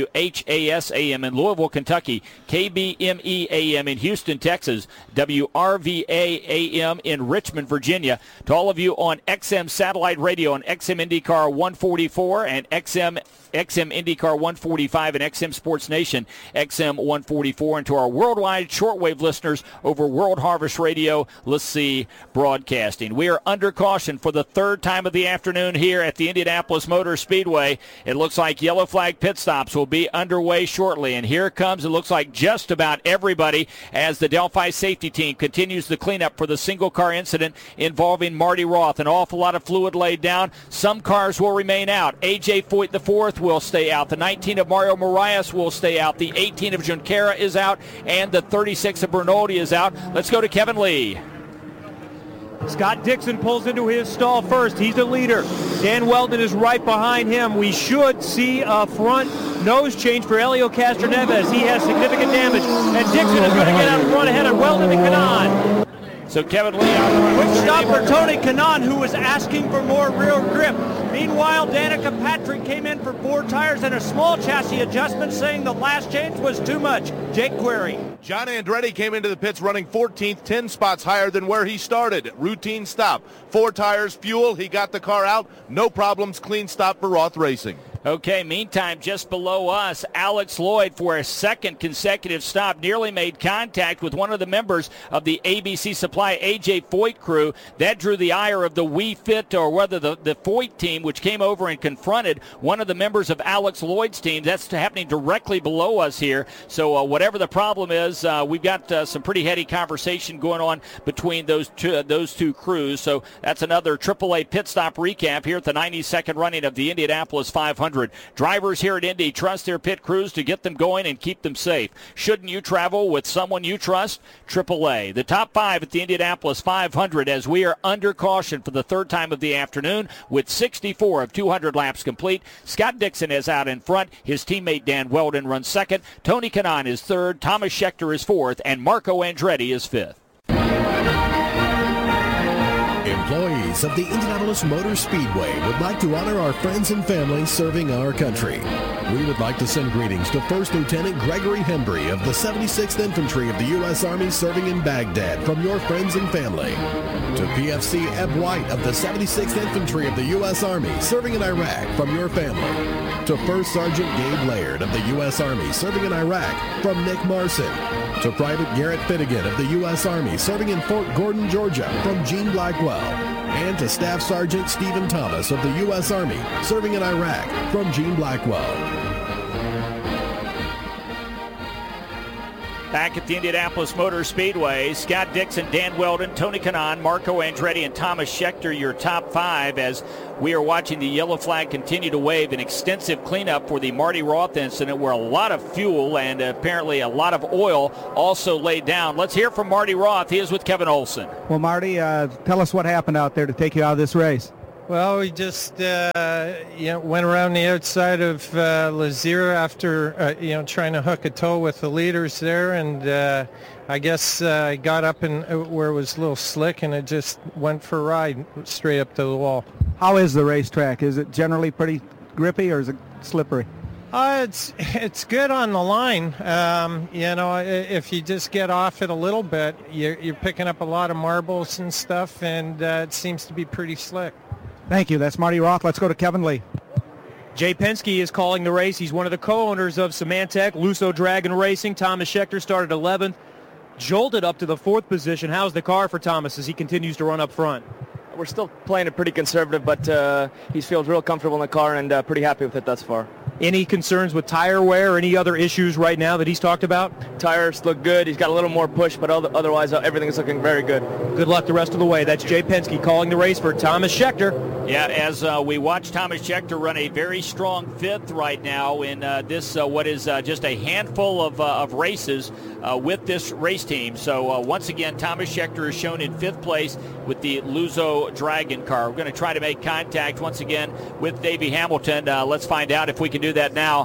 WHAS AM in Louisville, Kentucky, KBME AM in Houston, Texas, WRVA AM in Richmond, Virginia. To all of you on XM Satellite Radio on XM IndyCar 144 and XM IndyCar 145 and XM Sports Nation XM 144, and to our worldwide shortwave listeners over World Harvest Radio, let's see broadcasting. We are under caution for the third time of the afternoon here at the Indianapolis Motor Speedway. It looks like yellow flag pit stops will be underway shortly, and here comes, it looks like, just about everybody as the Delphi safety team continues the cleanup for the single car incident involving Marty Roth. An awful lot of fluid laid down. Some cars will remain out. A.J. Foyt IV will stay out. The 19 of Mario Moraes will stay out. The 18 of Junqueira is out, and the 36 of Bernoldi is out. Let's go to Kevin Lee. Scott Dixon pulls into his stall first. He's the leader. Dan Weldon is right behind him. We should see a front nose change for Helio Castroneves. He has significant damage, and Dixon is going to get out in front ahead of Weldon and Kanaan. So Kevin Lee out. Quick stop for Tony Kanaan, who was asking for more rear grip. Meanwhile, Danica Patrick came in for 4 tires and a small chassis adjustment, saying the last change was too much. Jake Query. John Andretti came into the pits running 14th, 10 spots higher than where he started. Routine stop. 4 tires, fuel. He got the car out. No problems. Clean stop for Roth Racing. Okay, meantime, just below us, Alex Lloyd, for a second consecutive stop, nearly made contact with one of the members of the ABC Supply A.J. Foyt crew. That drew the ire of the We Fit, or whether the Foyt team, which came over and confronted one of the members of Alex Lloyd's team. That's happening directly below us here. So whatever the problem is, we've got some pretty heady conversation going on between those two crews. So that's another AAA pit stop recap here at the 92nd running of the Indianapolis 500. 500. Drivers here at Indy trust their pit crews to get them going and keep them safe. Shouldn't you travel with someone you trust? AAA. The top 5 at the Indianapolis 500 as we are under caution for the third time of the afternoon with 64 of 200 laps complete. Scott Dixon is out in front. His teammate Dan Weldon runs second. Tony Kanaan is third. Thomas Schechter is fourth. And Marco Andretti is fifth. Employees of the Indianapolis Motor Speedway would like to honor our friends and family serving our country. We would like to send greetings to First Lieutenant Gregory Hembry of the 76th Infantry of the U.S. Army serving in Baghdad from your friends and family. To PFC Eb White of the 76th Infantry of the U.S. Army serving in Iraq from your family. To First Sergeant Gabe Laird of the U.S. Army serving in Iraq from Nick Marson. To Private Garrett Finnegan of the U.S. Army serving in Fort Gordon, Georgia from Gene Blackwell. And to Staff Sergeant Stephen Thomas of the U.S. Army serving in Iraq from Gene Blackwell. Back at the Indianapolis Motor Speedway, Scott Dixon, Dan Weldon, Tony Kanaan, Marco Andretti, and Thomas Schechter, your top 5 as we are watching the yellow flag continue to wave. An extensive cleanup for the Marty Roth incident where a lot of fuel and apparently a lot of oil also laid down. Let's hear from Marty Roth. He is with Kevin Olson. Well, Marty, tell us what happened out there to take you out of this race. Well, we just went around the outside of Lazier after trying to hook a tow with the leaders there, and I guess I got up in where it was a little slick, and it just went for a ride straight up to the wall. How is the racetrack? Is it generally pretty grippy or is it slippery? It's good on the line. If you just get off it a little bit, you're picking up a lot of marbles and stuff, and it seems to be pretty slick. Thank you. That's Marty Roth. Let's go to Kevin Lee. Jay Penske is calling the race. He's one of the co-owners of Symantec, Lusso Dragon Racing. Thomas Schechter started 11th, jolted up to the 4th position. How's the car for Thomas as he continues to run up front? We're still playing it pretty conservative, but he feels real comfortable in the car and pretty happy with it thus far. Any concerns with tire wear or any other issues right now that he's talked about? Tires look good. He's got a little more push, but otherwise everything is looking very good. Good luck the rest of the way. That's Jay Penske calling the race for Thomas Schechter. Yeah, as we watch Thomas Schechter run a very strong 5th right now in this what is just a handful of races with this race team. So once again, Thomas Schechter is shown in 5th place with the Lusso Dragon car. We're going to try to make contact once again with Davey Hamilton. Let's find out if we can do that now,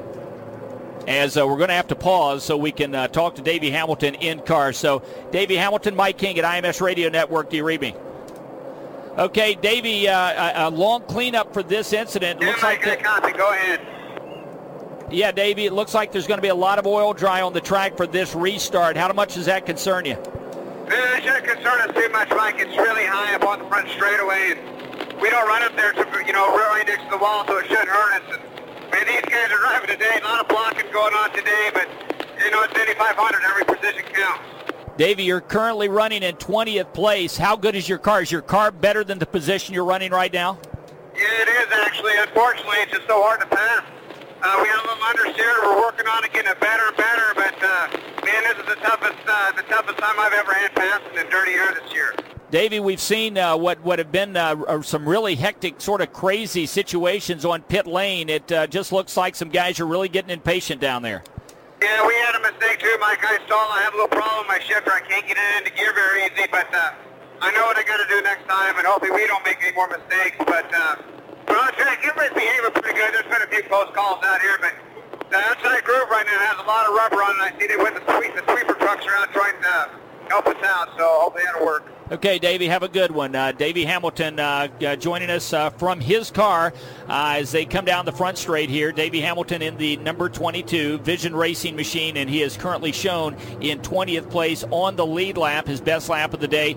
as we're going to have to pause so we can talk to Davey Hamilton in car. So Davey Hamilton, Mike King at IMS Radio Network. Do you read me? Okay, Davey, a long cleanup for this incident. Yeah, looks like copy. Go ahead. Yeah, Davey, it looks like there's going to be a lot of oil dry on the track for this restart. How much does that concern you? It shouldn't concern us too much, Mike. It's really high up on the front straightaway, and we don't run up there to, rear next to the wall, so it shouldn't hurt us. And, these guys are driving today. A lot of blocking going on today, but, it's 8,500. Every position counts. Davey, you're currently running in 20th place. How good is your car? Is your car better than the position you're running right now? Yeah, it is, actually. Unfortunately, it's just so hard to pass. We had a little understeer. We're working on it, getting it better and better, but, man, this is the toughest time I've ever had passing in dirty air this year. Davey, we've seen what have been some really hectic, sort of crazy situations on pit lane. It just looks like some guys are really getting impatient down there. Yeah, we had a mistake too, Mike. I have a little problem with my shifter. I can't get it into gear very easy, but I know what I got to do next time, and hopefully we don't make any more mistakes. But on the track, everybody's behaving pretty good. There's been a few close calls out here, but the outside group right now has a lot of rubber on it. I see they went the sweeper trucks are out trying to help us out, so hopefully that'll work. Okay, Davey, have a good one. Davey Hamilton joining us from his car as they come down the front straight here. Davey Hamilton in the number 22 Vision Racing machine, and he is currently shown in 20th place on the lead lap, his best lap of the day,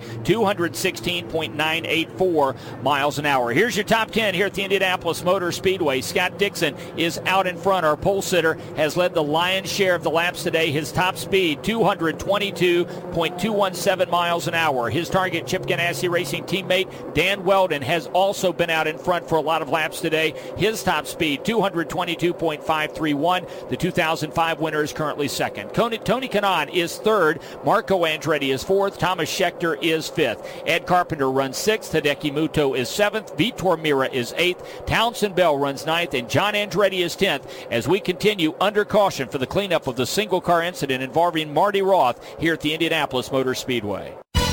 216.984 miles an hour. Here's your top 10 here at the Indianapolis Motor Speedway. Scott Dixon is out in front. Our pole sitter has led the lion's share of the laps today. His top speed, 222.217 miles an hour. His target Target Chip Ganassi Racing teammate Dan Weldon has also been out in front for a lot of laps today. His top speed, 222.531. The 2005 winner is currently second. Tony Kanaan is third. Marco Andretti is fourth. Thomas Scheckter is fifth. Ed Carpenter runs sixth. Hideki Muto is seventh. Vitor Mira is eighth. Townsend Bell runs ninth. And John Andretti is 10th as we continue under caution for the cleanup of the single car incident involving Marty Roth here at the Indianapolis Motor Speedway.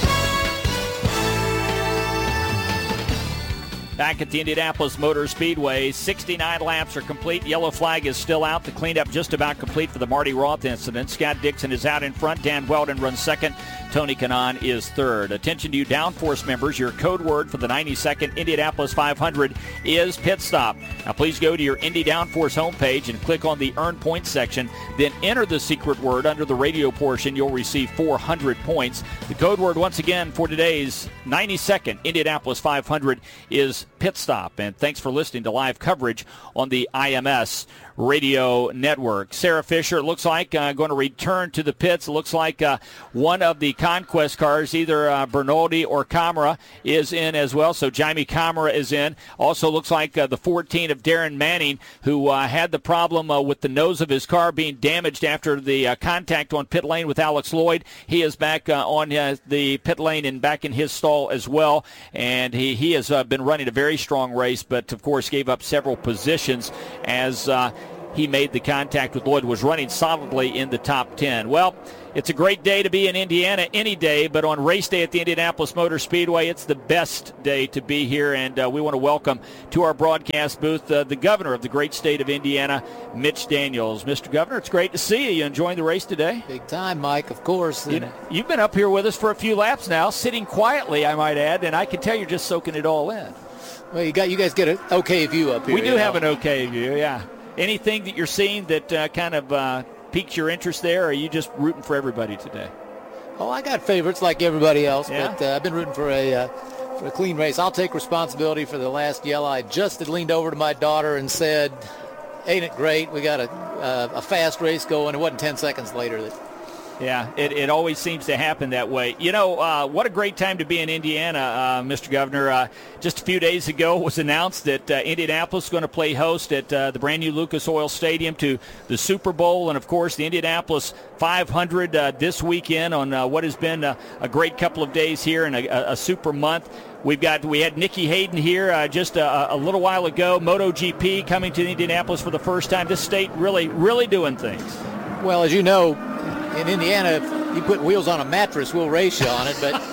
Back at the Indianapolis Motor Speedway, 69 laps are complete. Yellow flag is still out. The cleanup just about complete for the Marty Roth incident. Scott Dixon is out in front. Dan Weldon runs second. Tony Kanaan is third. Attention to you downforce members. Your code word for the 92nd Indianapolis 500 is pit stop. Now please go to your Indy Downforce homepage and click on the Earn Points section. Then enter the secret word under the radio portion. You'll receive 400 points. The code word once again for today's 92nd Indianapolis 500 is pit stop. And thanks for listening to live coverage on the IMS radio network. Sarah Fisher, looks like going to return to the pits. It looks like one of the Conquest cars, either Bernaldi or Camara, is in as well. So Jaime Camara is in. Also looks like the 14 of Darren Manning, who had the problem with the nose of his car being damaged after the contact on pit lane with Alex Lloyd. He is back on the pit lane and back in his stall as well. And he has been running a very strong race, but of course gave up several positions as he made the contact with Lloyd, was running solidly in the top 10. Well, it's a great day to be in Indiana any day, but on race day at the Indianapolis Motor Speedway, it's the best day to be here, and we want to welcome to our broadcast booth the governor of the great state of Indiana, Mitch Daniels. Mr. Governor, it's great to see you. You enjoying the race today? Big time, Mike, of course. You've been up here with us for a few laps now, sitting quietly, I might add, and I can tell you're just soaking it all in. Well, you guys get an okay view up here. We do have an okay view, yeah. Anything that you're seeing that kind of piques your interest there, or are you just rooting for everybody today? Oh, I got favorites like everybody else, yeah? But I've been rooting for a clean race. I'll take responsibility for the last yellow. I just had leaned over to my daughter and said, ain't it great? We got a fast race going. It wasn't 10 seconds later that. Yeah, it always seems to happen that way. You know, what a great time to be in Indiana, Mr. Governor. Just a few days ago it was announced that Indianapolis is going to play host at the brand new Lucas Oil Stadium to the Super Bowl, and of course the Indianapolis 500 this weekend on what has been a great couple of days here and a super month. We had Nikki Hayden here just a little while ago. MotoGP coming to Indianapolis for the first time. This state really doing things. Well, as you know, in Indiana, if you put wheels on a mattress, we'll race you on it. But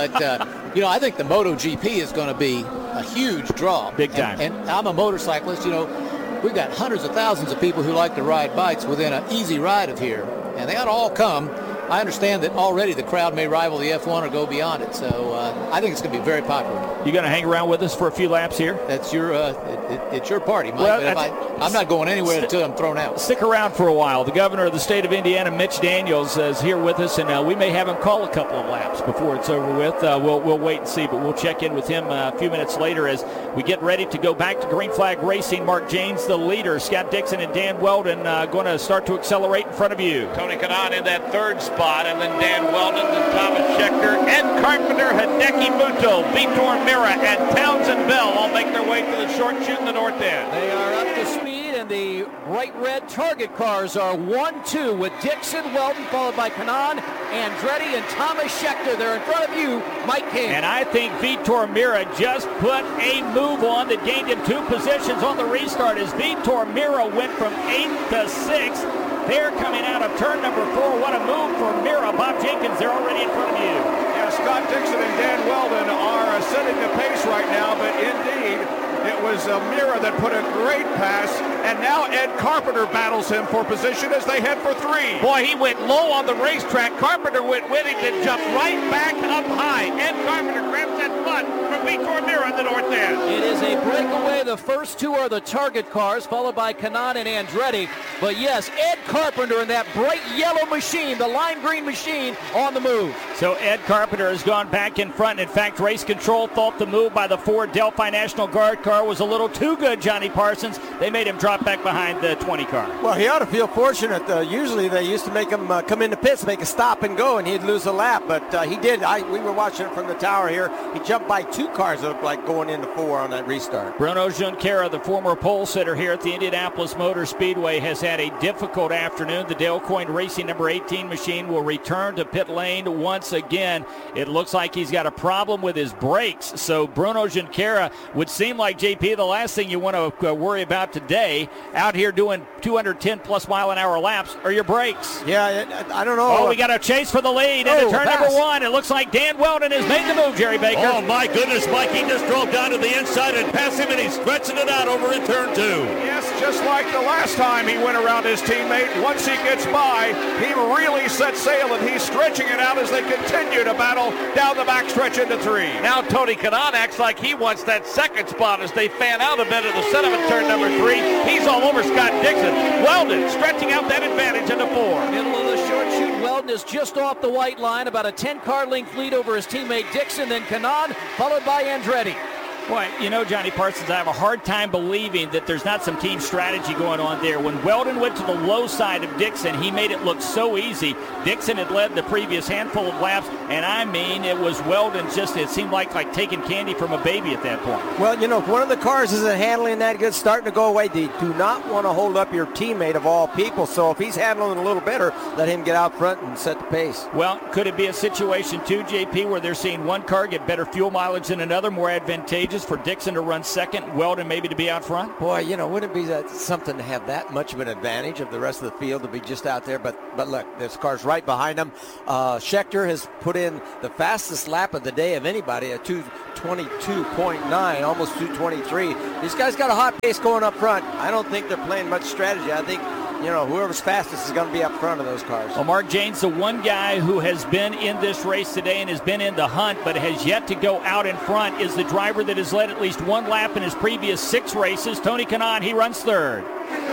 I think the MotoGP is going to be a huge draw. Big time. And I'm a motorcyclist. We've got hundreds of thousands of people who like to ride bikes within an easy ride of here. And they ought to all come. I understand that already the crowd may rival the F1 or go beyond it. So I think it's going to be very popular. You going to hang around with us for a few laps here? That's your it's your party, Mike. Well, I'm not going anywhere until I'm thrown out. Stick around for a while. The governor of the state of Indiana, Mitch Daniels, is here with us, and we may have him call a couple of laps before it's over with. We'll wait and see, but we'll check in with him a few minutes later as we get ready to go back to Green Flag Racing. Mark James, the leader. Scott Dixon and Dan Weldon going to start to accelerate in front of you. Tony Kanaan in that third spot, and then Dan Weldon, then Thomas Scheckter, Ed Carpenter, Hideki Muto, Vitor Mira, and Townsend Bell all make their way to the short chute in the north end. They are up to speed, and the bright red target cars are 1-2 with Dixon, Weldon, followed by Kanaan, Andretti, and Thomas Scheckter. They're in front of you, Mike King. And I think Vitor Mira just put a move on that gained him 2 positions on the restart as Vitor Mira went from 8th to 6th. They're coming out of turn number 4. What a move for Mira. Bob Jenkins, they're already in front of you. Yeah, Scott Dixon and Dan Weldon are setting the pace right now, but indeed it was Mira that put a great pass, and now Ed Carpenter battles him for position as they head for 3. Boy, he went low on the racetrack. Carpenter went with him and jumped right back up high. Ed Carpenter grabs that butt from Vitor Mira in the north end. It is a breakaway. The first 2 are the target cars, followed by Kanaan and Andretti. But yes, Ed Carpenter in that bright yellow machine, the lime green machine, on the move. So Ed Carpenter has gone back in front. In fact, race control thought the move by the Ford Delphi National Guard car car was a little too good, Johnny Parsons. They made him drop back behind the 20 car. Well, he ought to feel fortunate. Usually they used to make him come into pits, make a stop and go, and he'd lose a lap. But he did. We were watching it from the tower here. He jumped by 2 cars that looked like going into 4 on that restart. Bruno Junqueira, the former pole sitter here at the Indianapolis Motor Speedway, has had a difficult afternoon. The Dale Coyne Racing number 18 machine will return to pit lane once again. It looks like he's got a problem with his brakes. So Bruno Junqueira would seem like, JP, the last thing you want to worry about today out here doing 210-plus mile-an-hour laps are your brakes. Yeah, I don't know. Oh, we got a chase for the lead into turn number 1. It looks like Dan Weldon has made the move, Jerry Baker. Oh, my goodness, Mike. He just drove down to the inside and passed him, and he's stretching it out over in turn 2. Yes, just like the last time he went around his teammate. Once he gets by, he really sets sail, and he's stretching it out as they continue to battle down the backstretch into 3. Now Tony Kanaan acts like he wants that second spot as they fan out a bit of the setup at turn number 3. He's all over Scott Dixon. Weldon stretching out that advantage into 4. Middle of the short chute, Weldon is just off the white line, about a 10-car length lead over his teammate Dixon, then Kanaan, followed by Andretti. Boy, you know, Johnny Parsons, I have a hard time believing that there's not some team strategy going on there. When Weldon went to the low side of Dixon, he made it look so easy. Dixon had led the previous handful of laps, and I mean, it was Weldon just, it seemed like taking candy from a baby at that point. Well, you know, if one of the cars isn't handling that good, starting to go away, they do not want to hold up your teammate of all people. So if he's handling a little better, let him get out front and set the pace. Well, could it be a situation too, JP, where they're seeing one car get better fuel mileage than another, more advantageous for Dixon to run second, Weldon maybe to be out front? Boy, you know, wouldn't it be something to have that much of an advantage of the rest of the field to be just out there? But look, this car's right behind him. Scheckter has put in the fastest lap of the day of anybody at 2:22.9, almost 2:23. These guys got a hot pace going up front. I don't think they're playing much strategy. I think, you know, whoever's fastest is going to be up front of those cars. Well, Mark Janes, the one guy who has been in this race today and has been in the hunt but has yet to go out in front is the driver that has led at least one lap in his previous 6 races, Tony Kanaan. He runs third.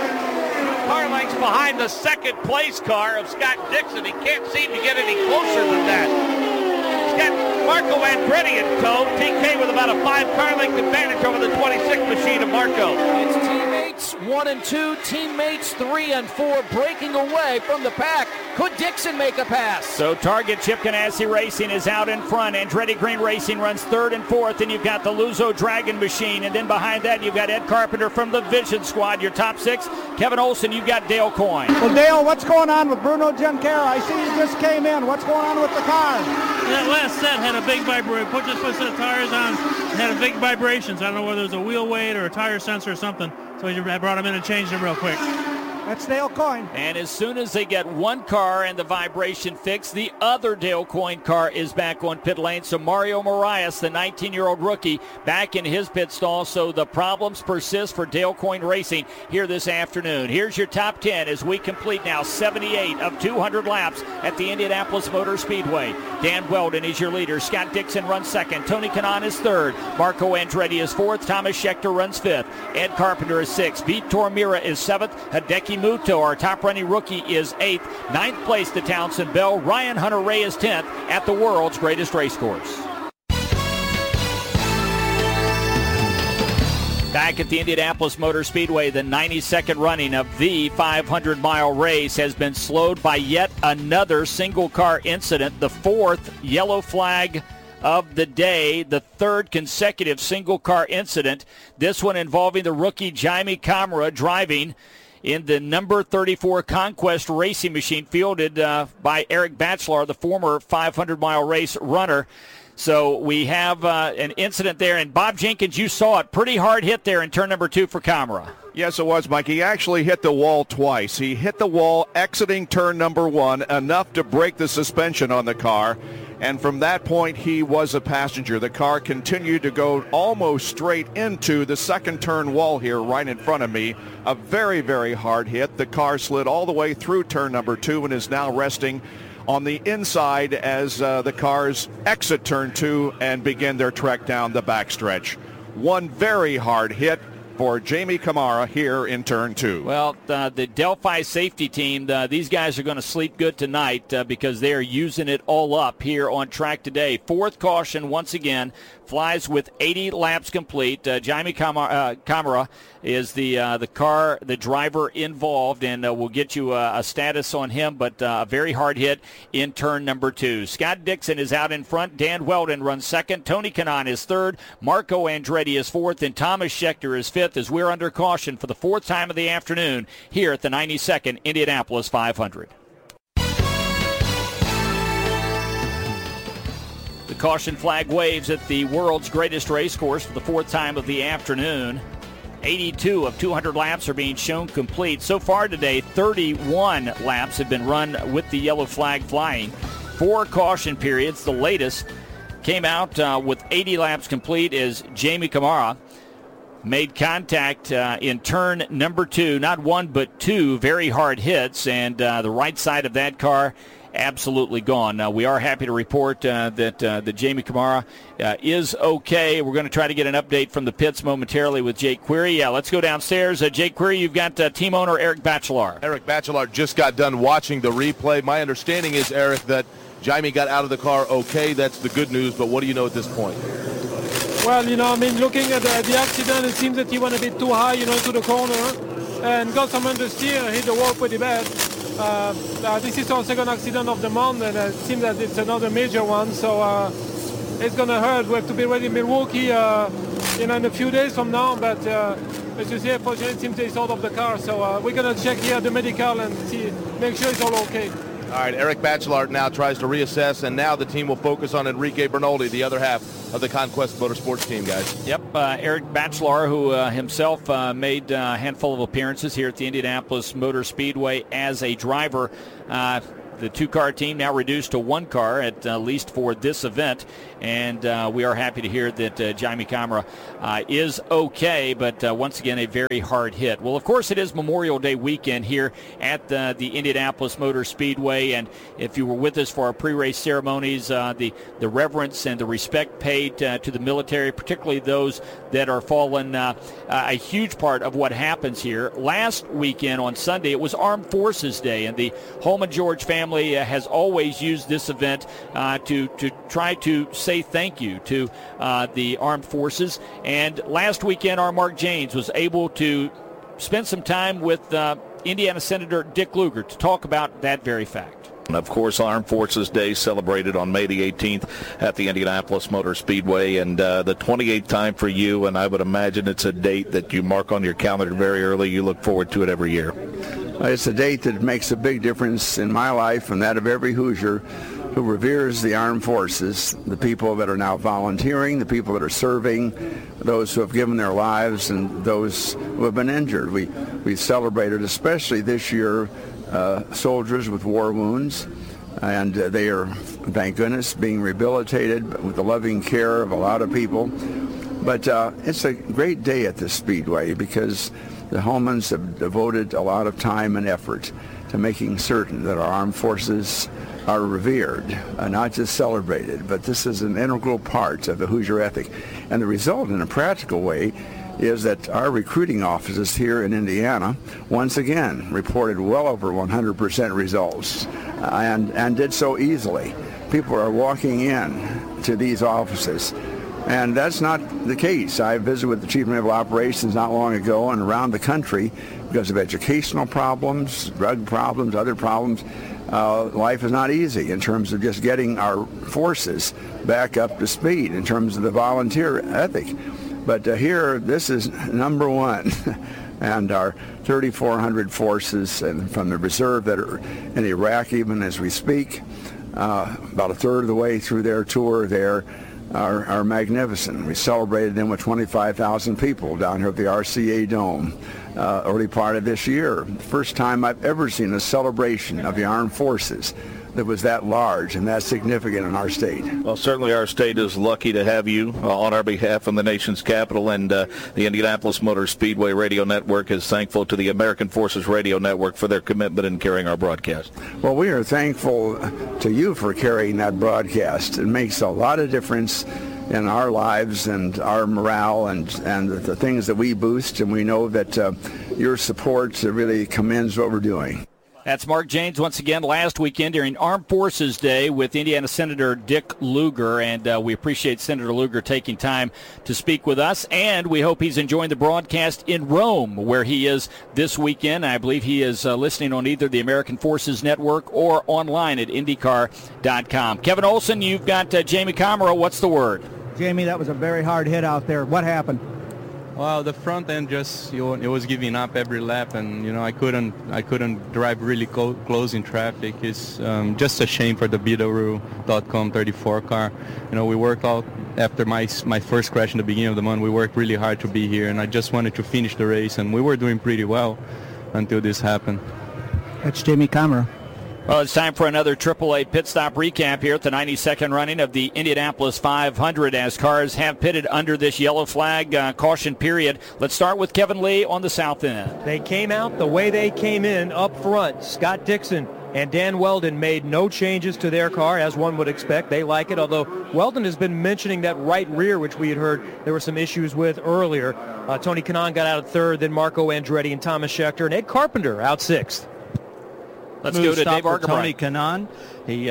Car lengths behind the second place car of Scott Dixon. He can't seem to get any closer than that. He's got Marco Andretti in tow. TK with about a 5-car length advantage over the 26 machine of Marco. It's teammates 1 and 2, teammates 3 and 4 breaking away from the pack. Could Dixon make a pass? So Target Chip Ganassi Racing is out in front. Andretti Green Racing runs 3rd and 4th. And you've got the Luzo Dragon machine. And then behind that, you've got Ed Carpenter from the Vision Squad. Your top 6. Kevin Olson, you've got Dale Coyne. Well, Dale, what's going on with Bruno Junqueira? I see he just came in. What's going on with the car? That last set had a big vibration. Put a set of tires on, had a big vibrations. I don't know whether it was a wheel weight or a tire sensor or something. So I brought him in and changed him real quick. That's Dale Coyne. And as soon as they get one car and the vibration fixed, the other Dale Coyne car is back on pit lane. So Mario Moraes, the 19-year-old rookie, back in his pit stall. So the problems persist for Dale Coyne Racing here this afternoon. Here's your top 10 as we complete now 78 of 200 laps at the Indianapolis Motor Speedway. Dan Weldon is your leader. Scott Dixon runs second. Tony Kanaan is third. Marco Andretti is fourth. Thomas Scheckter runs fifth. Ed Carpenter is sixth. Vitor Mira is seventh. Hideki Muto, our top-running rookie, is 8th. Ninth place to Townsend Bell. Ryan Hunter-Ray is 10th at the world's greatest race course. Back at the Indianapolis Motor Speedway, the 92nd running of the 500-mile race has been slowed by yet another single-car incident, the 4th yellow flag of the day, the 3rd consecutive single-car incident. This one involving the rookie Jaime Camara driving in the number 34 Conquest racing machine fielded by Eric Batchelor, the former 500-mile race runner. So we have an incident there, and Bob Jenkins, you saw it. Pretty hard hit there in turn number 2 for Camara. Yes, it was, Mike. He actually hit the wall twice. He hit the wall exiting turn number 1, enough to break the suspension on the car. And from that point, he was a passenger. The car continued to go almost straight into the second turn wall here right in front of me. A very, very hard hit. The car slid all the way through turn number 2 and is now resting on the inside as the cars exit turn 2 and begin their trek down the backstretch. One very hard hit for Jaime Camara here in turn 2. Well, the Delphi safety team, these guys are going to sleep good tonight because they are using it all up here on track today. 4th caution once again flies with 80 laps complete. Jaime Camara is the driver involved, and we'll get you a status on him, but a very hard hit in turn number 2. Scott Dixon is out in front. Dan Weldon runs second. Tony Kanaan is third. Marco Andretti is fourth, and Thomas Schechter is fifth as we're under caution for the fourth time of the afternoon here at the 92nd Indianapolis 500. The caution flag waves at the world's greatest race course for the fourth time of the afternoon. 82 of 200 laps are being shown complete. So far today, 31 laps have been run with the yellow flag flying. 4 caution periods. The latest came out with 80 laps complete as Jaime Camara made contact in turn number 2. Not one, but 2 very hard hits, and the right side of that car absolutely gone. Now, we are happy to report that Jaime Camara is okay. We're going to try to get an update from the pits momentarily with Jake Query. Yeah, let's go downstairs. Jake Query, you've got team owner Eric Bachelard. Eric Bachelard just got done watching the replay. My understanding is, Eric, that Jaime got out of the car okay. That's the good news, but what do you know at this point? Well, looking at the accident, it seems that he went a bit too high, into the corner and got some understeer, hit the wall pretty bad. This is our second accident of the month, and it seems that it's another major one, so it's going to hurt. We have to be ready in Milwaukee in a few days from now, but as you say, unfortunately, it seems that he's out of the car, so we're going to check here at the medical and make sure it's all okay. All right, Eric Bachelard now tries to reassess, and now the team will focus on Enrique Bernoldi, the other half of the Conquest Motorsports team, guys. Yep, Eric Bachelard, who himself made a handful of appearances here at the Indianapolis Motor Speedway as a driver. The 2-car team now reduced to 1 car, at least for this event. And we are happy to hear that Jaime Camara is okay, but once again, a very hard hit. Well, of course, it is Memorial Day weekend here at the Indianapolis Motor Speedway. And if you were with us for our pre-race ceremonies, the reverence and the respect paid to the military, particularly those that are fallen, a huge part of what happens here. Last weekend on Sunday, it was Armed Forces Day, and the Holman George family has always used this event to try to say thank you to the armed forces. And last weekend, our Mark Janes was able to spend some time with Indiana Senator Dick Lugar to talk about that very fact. And of course, Armed Forces Day celebrated on May the 18th at the Indianapolis Motor Speedway, and the 28th time for you, and I would imagine it's a date that you mark on your calendar very early. You look forward to it every year. It's a date that makes a big difference in my life and that of every Hoosier who reveres the armed forces, the people that are now volunteering, the people that are serving, those who have given their lives, and those who have been injured. We celebrated, especially this year, soldiers with war wounds, and they are, thank goodness, being rehabilitated with the loving care of a lot of people. But it's a great day at the Speedway because the Holmans have devoted a lot of time and effort to making certain that our armed forces are revered, not just celebrated, but this is an integral part of the Hoosier ethic. And the result in a practical way is that our recruiting offices here in Indiana once again reported well over 100% results and did so easily. People are walking in to these offices, and that's not the case. I visited with the Chief of Naval Operations not long ago, and around the country, because of educational problems, drug problems, other problems, life is not easy in terms of just getting our forces back up to speed in terms of the volunteer ethic. But here, this is number one. And our 3,400 forces and from the reserve that are in Iraq even as we speak, about a third of the way through their tour there, are magnificent. We celebrated them with 25,000 people down here at the RCA Dome early part of this year. First time I've ever seen a celebration of the armed forces that was that large and that significant in our state. Well, certainly our state is lucky to have you on our behalf in the nation's capital, and the Indianapolis Motor Speedway Radio Network is thankful to the American Forces Radio Network for their commitment in carrying our broadcast. Well, we are thankful to you for carrying that broadcast. It makes a lot of difference in our lives and our morale and the things that we boost, and we know that your support really commends what we're doing. That's Mark Janes once again last weekend during Armed Forces Day with Indiana Senator Dick Lugar, and we appreciate Senator Lugar taking time to speak with us, and we hope he's enjoying the broadcast in Rome where he is this weekend. I believe he is listening on either the American Forces Network or online at IndyCar.com. Kevin Olson, you've got Jamie Camara. What's the word? Jamie, that was a very hard hit out there. What happened? Well, the front end just, it was giving up every lap, and I couldn't drive really close in traffic. It's just a shame for the Bidaru.com 34 car. We worked out after my first crash in the beginning of the month. We worked really hard to be here, and I just wanted to finish the race, and we were doing pretty well until this happened. That's Jamie Camara. Well, it's time for another AAA pit stop recap here at the 92nd running of the Indianapolis 500 as cars have pitted under this yellow flag caution period. Let's start with Kevin Lee on the south end. They came out the way they came in up front. Scott Dixon and Dan Weldon made no changes to their car, as one would expect. They like it, although Weldon has been mentioning that right rear, which we had heard there were some issues with earlier. Tony Kanaan got out at third, then Marco Andretti and Thomas Schechter, and Ed Carpenter out sixth. Let's go to Dave for Tony Argabright. Kanaan. He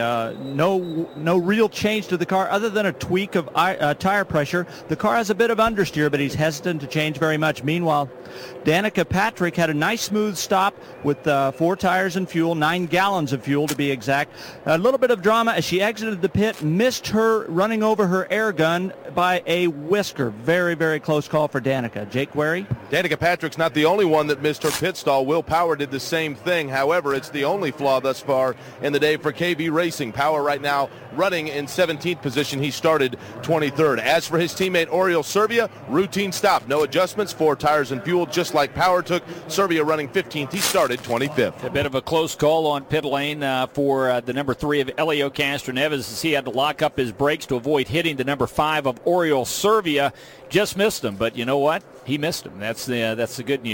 no real change to the car other than a tweak of tire pressure. The car has a bit of understeer, but he's hesitant to change very much. Meanwhile, Danica Patrick had a nice smooth stop with 4 tires and fuel, 9 gallons of fuel to be exact. A little bit of drama as she exited the pit, missed her running over her air gun by a whisker. Very, very close call for Danica. Jake Query? Danica Patrick's not the only one that missed her pit stall. Will Power did the same thing. However, it's the only flaw thus far in the day for KV Racing. Power right now running in 17th position. He started 23rd. As for his teammate Oriol Servia, routine stop. No adjustments, 4 tires and fuel, just like Power took. Servia running 15th. He started 25th. A bit of a close call on pit lane for the number 3 of Elio Castroneves as he had to lock up his brakes to avoid hitting the number 5 of Oriol Servia. Just missed him, but you know what? He missed him. That's the good news.